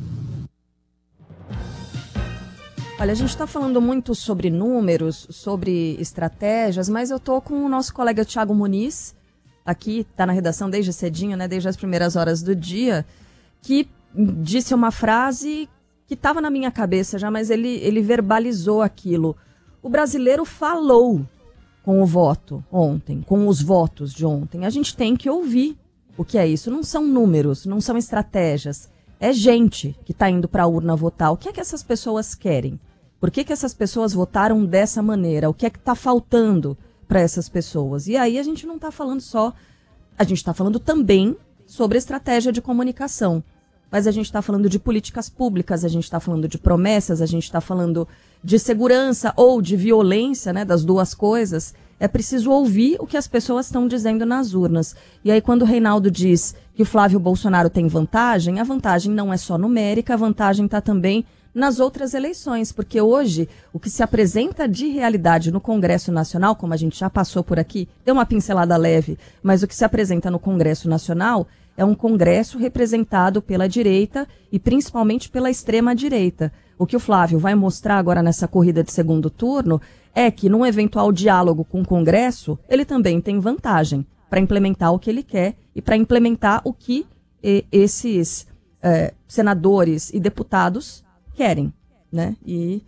Olha, a gente está falando muito sobre números, sobre estratégias, mas eu estou com o nosso colega Thiago Muniz, aqui, está na redação desde cedinho, né, desde as primeiras horas do dia, que disse uma frase que estava na minha cabeça já, mas ele, ele verbalizou aquilo. O brasileiro falou com o voto ontem, com os votos de ontem. A gente tem que ouvir o que é isso. Não são números, não são estratégias. É gente que está indo para a urna votar. O que é que essas pessoas querem? Por que que essas pessoas votaram dessa maneira? O que é que está faltando para essas pessoas? E aí a gente não está falando só... A gente está falando também sobre estratégia de comunicação. Mas a gente está falando de políticas públicas, a gente está falando de promessas, a gente está falando de segurança ou de violência, né, das duas coisas. É preciso ouvir o que as pessoas estão dizendo nas urnas. E aí quando o Reinaldo diz que o Flávio Bolsonaro tem vantagem, a vantagem não é só numérica, a vantagem está também nas outras eleições, porque hoje o que se apresenta de realidade no Congresso Nacional, como a gente já passou por aqui, deu uma pincelada leve, mas o que se apresenta no Congresso Nacional é um Congresso representado pela direita e principalmente pela extrema-direita. O que o Flávio vai mostrar agora nessa corrida de segundo turno é que, num eventual diálogo com o Congresso, ele também tem vantagem para implementar o que ele quer e para implementar o que eh, esses eh, senadores e deputados querem, né? E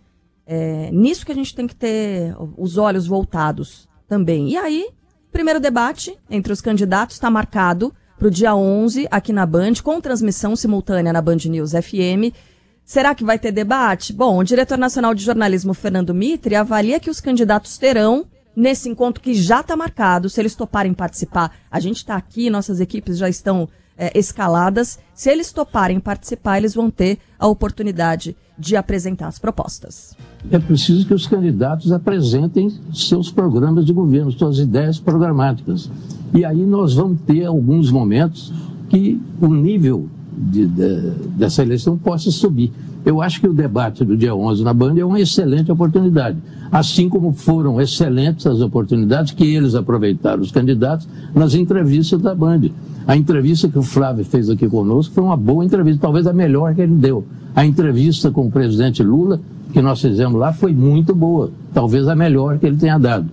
é nisso que a gente tem que ter os olhos voltados também. E aí, primeiro debate entre os candidatos está marcado para o dia onze, aqui na Band, com transmissão simultânea na Band News F M. Será que vai ter debate? Bom, o diretor nacional de jornalismo, Fernando Mitre, avalia que os candidatos terão, nesse encontro que já está marcado, se eles toparem participar. A gente está aqui, nossas equipes já estão é, escaladas. Se eles toparem participar, eles vão ter a oportunidade de apresentar as propostas. É preciso que os candidatos apresentem seus programas de governo, suas ideias programáticas. E aí nós vamos ter alguns momentos que o nível de, de, dessa eleição possa subir. Eu acho que o debate do dia onze na Band é uma excelente oportunidade. Assim como foram excelentes as oportunidades que eles aproveitaram, os candidatos, nas entrevistas da Band. A entrevista que o Flávio fez aqui conosco foi uma boa entrevista, talvez a melhor que ele deu. A entrevista com o presidente Lula, que nós fizemos lá, foi muito boa, talvez a melhor que ele tenha dado.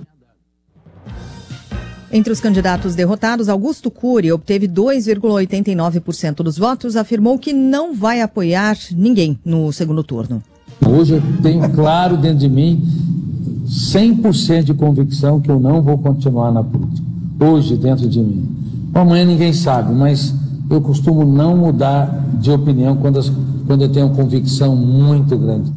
Entre os candidatos derrotados, Augusto Cury obteve dois vírgula oitenta e nove por cento dos votos, afirmou que não vai apoiar ninguém no segundo turno. Hoje eu tenho claro dentro de mim, cem por cento de convicção que eu não vou continuar na política. Hoje dentro de mim. Amanhã ninguém sabe, mas eu costumo não mudar de opinião quando, as, quando eu tenho convicção muito grande.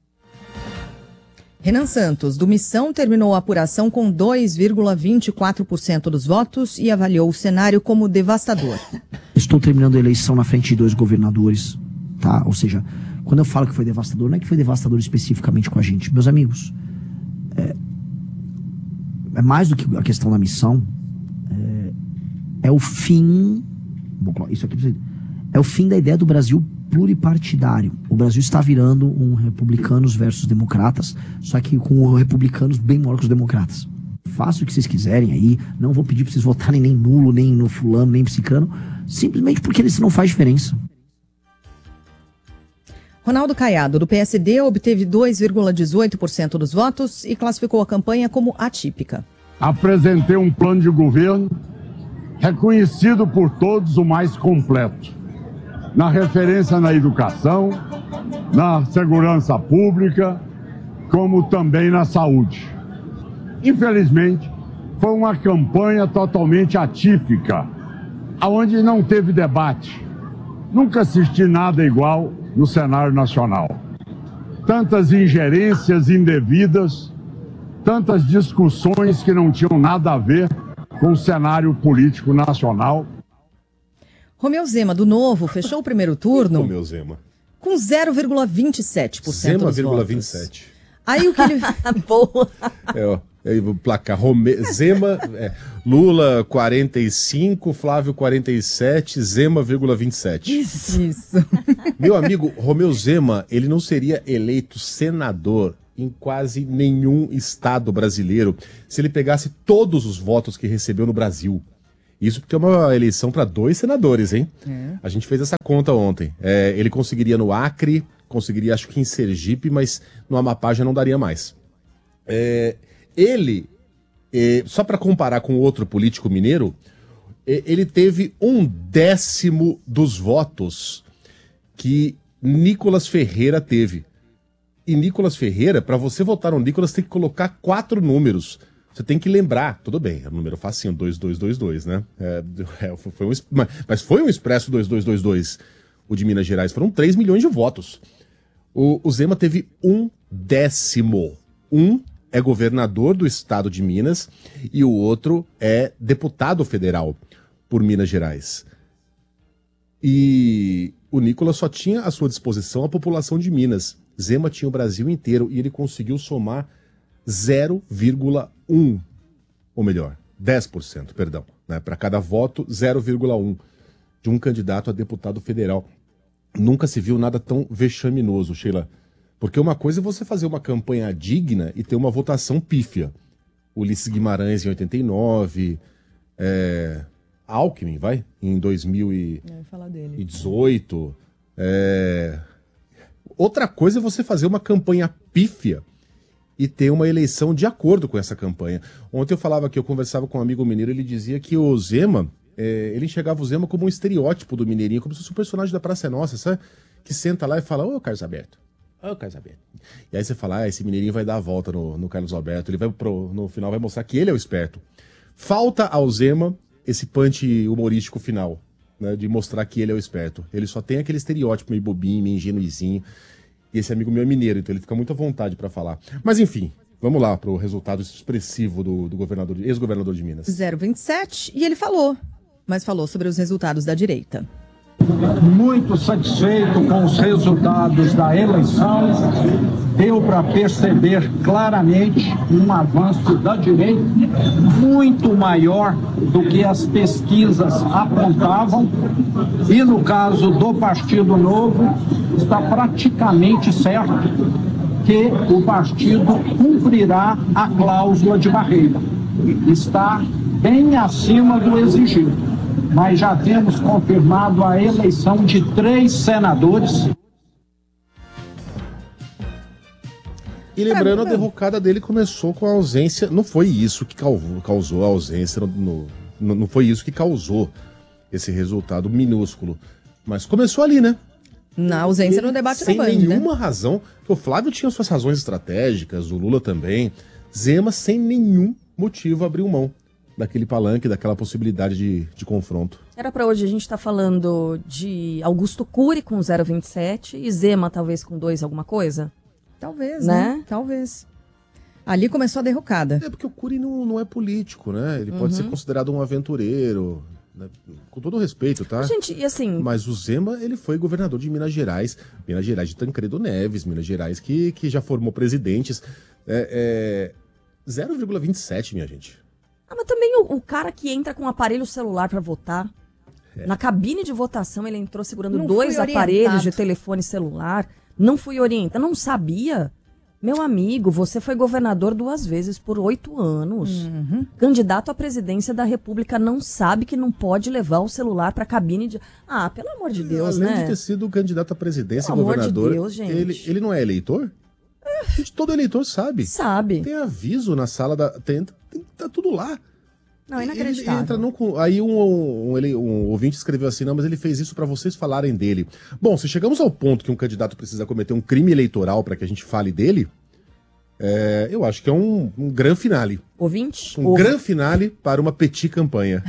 Renan Santos, do Missão, terminou a apuração com dois vírgula vinte e quatro por cento dos votos e avaliou o cenário como devastador. Estou terminando a eleição na frente de dois governadores, tá? Ou seja, quando eu falo que foi devastador, não é que foi devastador especificamente com a gente. Meus amigos, é, é mais do que a questão da missão, é, é o fim, isso aqui, é o fim da ideia do Brasil pluripartidário. O Brasil está virando um republicanos versus democratas, só que com republicanos bem maior que os democratas. Faça o que vocês quiserem aí, não vou pedir para vocês votarem nem nulo, nem no fulano, nem psicano, simplesmente porque isso não faz diferença. Ronaldo Caiado, do P S D, obteve dois vírgula dezoito por cento dos votos e classificou a campanha como atípica. Apresentei um plano de governo reconhecido por todos o mais completo. Na referência na educação, na segurança pública, como também na saúde. Infelizmente, foi uma campanha totalmente atípica, onde não teve debate. Nunca assisti nada igual no cenário nacional. Tantas ingerências indevidas, tantas discussões que não tinham nada a ver com o cenário político nacional. Romeu Zema, do Novo, fechou o primeiro turno Romeu Zema. com zero vírgula vinte e sete por cento Zema, dos votos. vinte e sete. Aí o que ele... É, ó, É, o placar, Rome... Zema, é, Lula quarenta e cinco, Flávio quarenta e sete, Zema, vinte e sete. Isso. Isso. Meu amigo, Romeu Zema, ele não seria eleito senador em quase nenhum estado brasileiro se ele pegasse todos os votos que recebeu no Brasil. Isso porque é uma eleição para dois senadores, hein? É. A gente fez essa conta ontem. É, ele conseguiria no Acre, conseguiria acho que em Sergipe, mas no Amapá já não daria mais. É... Ele, eh, só para comparar com outro político mineiro, eh, ele teve um décimo dos votos que Nicolas Ferreira teve. E Nicolas Ferreira, para você votar no Nicolas, tem que colocar quatro números. Você tem que lembrar, tudo bem, é um número facinho, dois dois dois dois, né? É, é, foi um, mas foi um expresso dois dois dois dois, o de Minas Gerais, foram três milhões de votos. O, o Zema teve um décimo, um é governador do estado de Minas e o outro é deputado federal por Minas Gerais. E o Nicolas só tinha à sua disposição a população de Minas. Zema tinha o Brasil inteiro e ele conseguiu somar zero vírgula um, ou melhor, dez por cento, perdão, né? Para cada voto, zero vírgula um de um candidato a deputado federal. Nunca se viu nada tão vexaminoso, Sheila. Porque uma coisa é você fazer uma campanha digna e ter uma votação pífia. Ulisses Guimarães em oitenta e nove, é, Alckmin, vai, em dois mil e dezoito. É... Outra coisa é você fazer uma campanha pífia e ter uma eleição de acordo com essa campanha. Ontem eu falava que eu conversava com um amigo mineiro, ele dizia que o Zema, é, ele enxergava o Zema como um estereótipo do mineirinho, como se fosse um personagem da Praça é Nossa, sabe? Que senta lá e fala, ô Carlos Alberto. Ô, Carlos Alberto. E aí você fala, ah, esse mineirinho vai dar a volta no, no Carlos Alberto, ele vai pro, no final vai mostrar que ele é o esperto. Falta ao Zema esse punch humorístico final, né, de mostrar que ele é o esperto. Ele só tem aquele estereótipo meio bobinho, meio ingenuizinho, e esse amigo meu é mineiro, então ele fica muito à vontade pra falar. Mas enfim, vamos lá pro resultado expressivo do, do governador, ex-governador de Minas. zero vírgula vinte e sete, e ele falou, mas falou sobre os resultados da direita. Muito satisfeito com os resultados da eleição, deu para perceber claramente um avanço da direita muito maior do que as pesquisas apontavam, e no caso do Partido Novo, está praticamente certo que o partido cumprirá a cláusula de barreira. Está bem acima do exigido. Mas já temos confirmado a eleição de três senadores. E lembrando, a derrocada dele começou com a ausência. Não foi isso que causou a ausência, no, no, não foi isso que causou esse resultado minúsculo. Mas começou ali, né? Na ausência ele, no debate da Band, sem nenhuma né? razão. O Flávio tinha suas razões estratégicas, o Lula também. Zema, sem nenhum motivo, abriu mão daquele palanque, daquela possibilidade de, de confronto. Era para hoje a gente estar tá falando de Augusto Cury com zero vírgula vinte e sete e Zema talvez com dois alguma coisa? Talvez, né? né? Talvez. Ali começou a derrocada. É porque o Cury não, não é político, né? Ele pode Uhum. ser considerado um aventureiro, né? Com todo respeito, tá? Gente, e assim... Mas o Zema, ele foi governador de Minas Gerais, Minas Gerais de Tancredo Neves, Minas Gerais que, que já formou presidentes. É, é... zero vírgula vinte e sete, minha gente. Ah, mas também o, o cara que entra com um aparelho celular para votar, é. na cabine de votação ele entrou segurando Não dois fui aparelhos orientado. de telefone celular, não fui orientado, não sabia? Meu amigo, você foi governador duas vezes por oito anos. Uhum. Candidato à presidência da República não sabe que não pode levar o celular para cabine de... Ah, pelo amor de Deus, Além né? de ter sido candidato à presidência e Pelo amor de governador, Deus, gente. ele, ele não é eleitor? Gente, todo eleitor sabe. Sabe. Tem aviso na sala da... Tem, tem, tá tudo lá. Não, é Ele, inacreditável. ele entra no, aí um, um, um, ele, um ouvinte escreveu assim, não, mas ele fez isso para vocês falarem dele. Bom, se chegamos ao ponto que um candidato precisa cometer um crime eleitoral para que a gente fale dele, é, eu acho que é um, um grande finale. Ouvinte? Um Ovo. grande finale para uma petit campanha.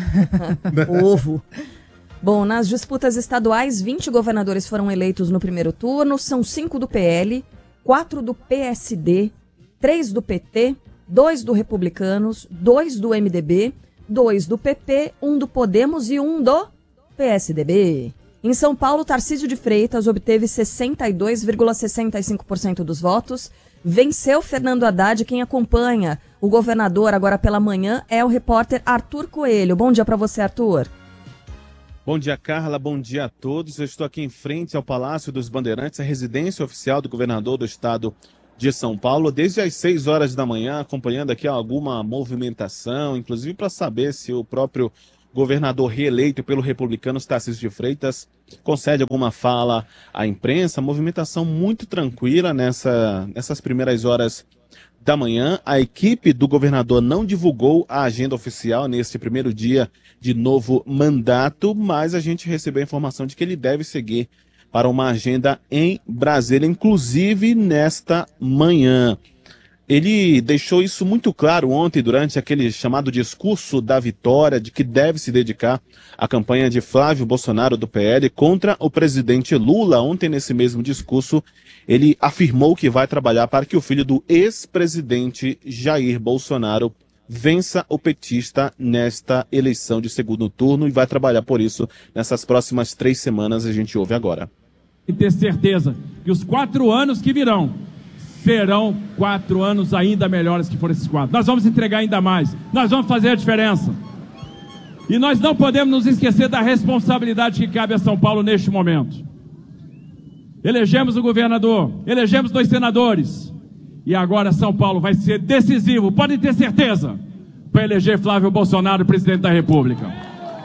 Ovo. Bom, nas disputas estaduais, vinte governadores foram eleitos no primeiro turno, são cinco do P L, quatro do P S D, três do P T, dois do Republicanos, dois do M D B, dois do P P, um do Podemos e um do P S D B. Em São Paulo, Tarcísio de Freitas obteve sessenta e dois vírgula sessenta e cinco por cento dos votos, venceu Fernando Haddad, quem acompanha o governador, agora pela manhã, é o repórter Arthur Coelho. Bom dia para você, Arthur. Bom dia, Carla. Bom dia a todos. Eu estou aqui em frente ao Palácio dos Bandeirantes, a residência oficial do governador do estado de São Paulo, desde as seis horas da manhã, acompanhando aqui alguma movimentação, inclusive para saber se o próprio governador reeleito pelo Republicanos, Tarcísio de Freitas, concede alguma fala à imprensa. Movimentação muito tranquila nessa, nessas primeiras horas da manhã. A equipe do governador não divulgou a agenda oficial neste primeiro dia de novo mandato, mas a gente recebeu a informação de que ele deve seguir para uma agenda em Brasília, inclusive nesta manhã. Ele deixou isso muito claro ontem durante aquele chamado discurso da vitória, de que deve se dedicar à campanha de Flávio Bolsonaro do P L contra o presidente Lula. Ontem, nesse mesmo discurso, ele afirmou que vai trabalhar para que o filho do ex-presidente Jair Bolsonaro vença o petista nesta eleição de segundo turno e vai trabalhar por isso nessas próximas três semanas. A gente ouve agora. E ter certeza que os quatro anos que virão serão quatro anos ainda melhores que foram esses quatro. Nós vamos entregar ainda mais, nós vamos fazer a diferença. E nós não podemos nos esquecer da responsabilidade que cabe a São Paulo neste momento. Elegemos o governador, elegemos dois senadores, e agora São Paulo vai ser decisivo, podem ter certeza, para eleger Flávio Bolsonaro presidente da República.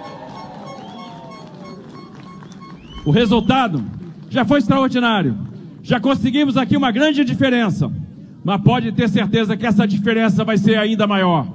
O resultado já foi extraordinário. Já conseguimos aqui uma grande diferença, mas pode ter certeza que essa diferença vai ser ainda maior.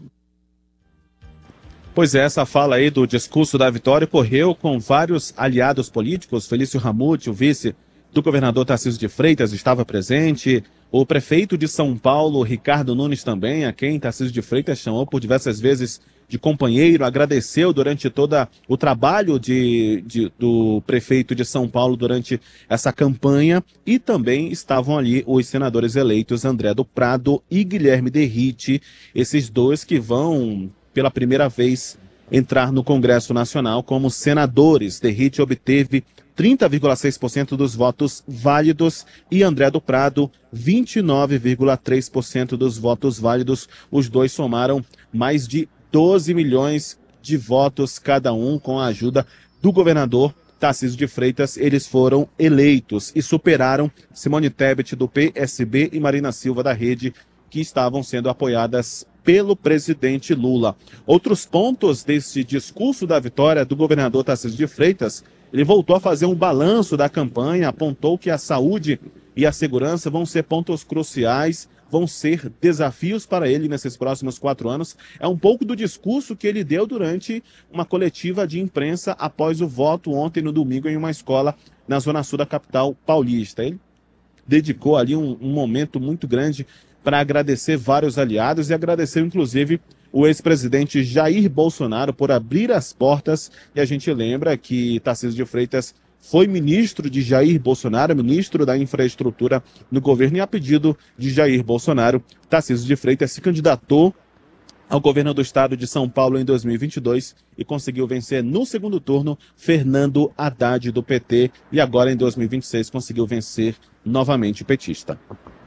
Pois é, essa fala aí do discurso da vitória ocorreu com vários aliados políticos. Felício Ramute, o vice do governador Tarcísio de Freitas, estava presente. O prefeito de São Paulo, Ricardo Nunes, também, a quem Tarcísio de Freitas chamou por diversas vezes de companheiro, agradeceu durante todo o trabalho de, de, do prefeito de São Paulo durante essa campanha, e também estavam ali os senadores eleitos André do Prado e Guilherme Derrite, esses dois que vão pela primeira vez entrar no Congresso Nacional como senadores. Derrite obteve trinta vírgula seis por cento dos votos válidos e André do Prado vinte e nove vírgula três por cento dos votos válidos. Os dois somaram mais de doze milhões de votos cada um. Com a ajuda do governador Tarcísio de Freitas, eles foram eleitos e superaram Simone Tebet do P S B e Marina Silva da Rede, que estavam sendo apoiadas pelo presidente Lula. Outros pontos desse discurso da vitória do governador Tarcísio de Freitas: ele voltou a fazer um balanço da campanha, apontou que a saúde e a segurança vão ser pontos cruciais, vão ser desafios para ele nesses próximos quatro anos. É um pouco do discurso que ele deu durante uma coletiva de imprensa após o voto ontem no domingo em uma escola na zona sul da capital paulista. Ele dedicou ali um, um momento muito grande para agradecer vários aliados e agradeceu inclusive o ex-presidente Jair Bolsonaro por abrir as portas. E a gente lembra que Tarcísio de Freitas foi ministro de Jair Bolsonaro, ministro da infraestrutura no governo, e a pedido de Jair Bolsonaro, Tarcísio de Freitas se candidatou ao governo do estado de São Paulo em dois mil e vinte e dois e conseguiu vencer no segundo turno Fernando Haddad do P T, e agora em dois mil e vinte e seis conseguiu vencer novamente o petista.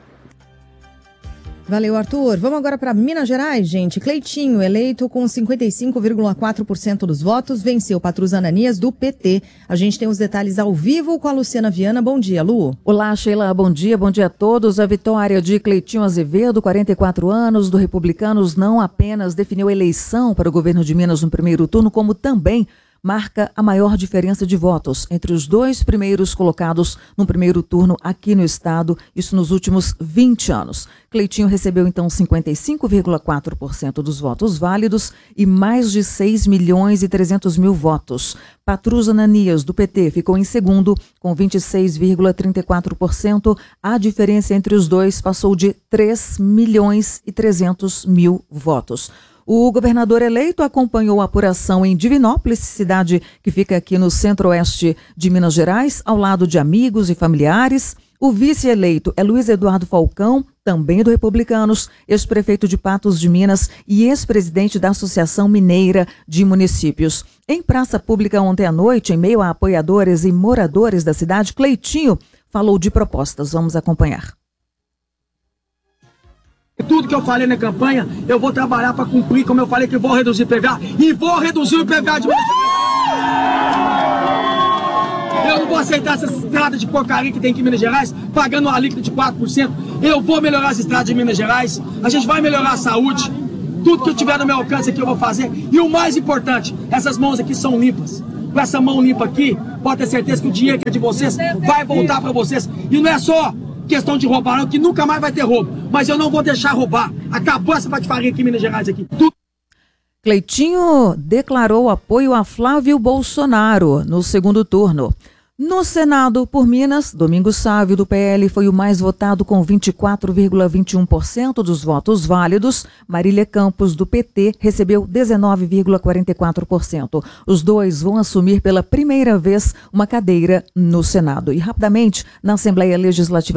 Valeu, Arthur. Vamos agora para Minas Gerais, gente. Cleitinho, eleito com cinquenta e cinco vírgula quatro por cento dos votos, venceu Patrus Ananias, do P T. A gente tem os detalhes ao vivo com a Luciana Viana. Bom dia, Lu. Olá, Sheila. Bom dia, bom dia a todos. A vitória de Cleitinho Azevedo, quarenta e quatro anos, do Republicanos, não apenas definiu a eleição para o governo de Minas no primeiro turno, como também marca a maior diferença de votos entre os dois primeiros colocados no primeiro turno aqui no estado, isso nos últimos vinte anos. Cleitinho recebeu então cinquenta e cinco vírgula quatro por cento dos votos válidos e mais de seis milhões e trezentos mil votos. Patrus Ananias, do P T, ficou em segundo com vinte e seis vírgula trinta e quatro por cento. A diferença entre os dois passou de três milhões e trezentos mil votos. O governador eleito acompanhou a apuração em Divinópolis, cidade que fica aqui no centro-oeste de Minas Gerais, ao lado de amigos e familiares. O vice-eleito é Luiz Eduardo Falcão, também do Republicanos, ex-prefeito de Patos de Minas e ex-presidente da Associação Mineira de Municípios. Em praça pública ontem à noite, em meio a apoiadores e moradores da cidade, Cleitinho falou de propostas. Vamos acompanhar. Tudo que eu falei na campanha, eu vou trabalhar para cumprir, como eu falei que vou reduzir o I P V A, e vou reduzir o I P V A de Minas Gerais. Eu não vou aceitar essas estradas de porcaria que tem aqui em Minas Gerais, pagando uma alíquota de quatro por cento. Eu vou melhorar as estradas de Minas Gerais, a gente vai melhorar a saúde, tudo que eu tiver no meu alcance aqui eu vou fazer. E o mais importante, essas mãos aqui são limpas. Com essa mão limpa aqui, pode ter certeza que o dinheiro que é de vocês vai voltar para vocês. E não é só questão de roubar, não, que nunca mais vai ter roubo. Mas eu não vou deixar roubar. Acabou essa patifaria aqui em Minas Gerais. Aqui. Tudo... Cleitinho declarou apoio a Flávio Bolsonaro no segundo turno. No Senado, por Minas, Domingos Sávio, do P L, foi o mais votado com vinte e quatro vírgula vinte e um por cento dos votos válidos. Marília Campos, do P T, recebeu dezenove vírgula quarenta e quatro por cento. Os dois vão assumir pela primeira vez uma cadeira no Senado. E, rapidamente, na Assembleia Legislativa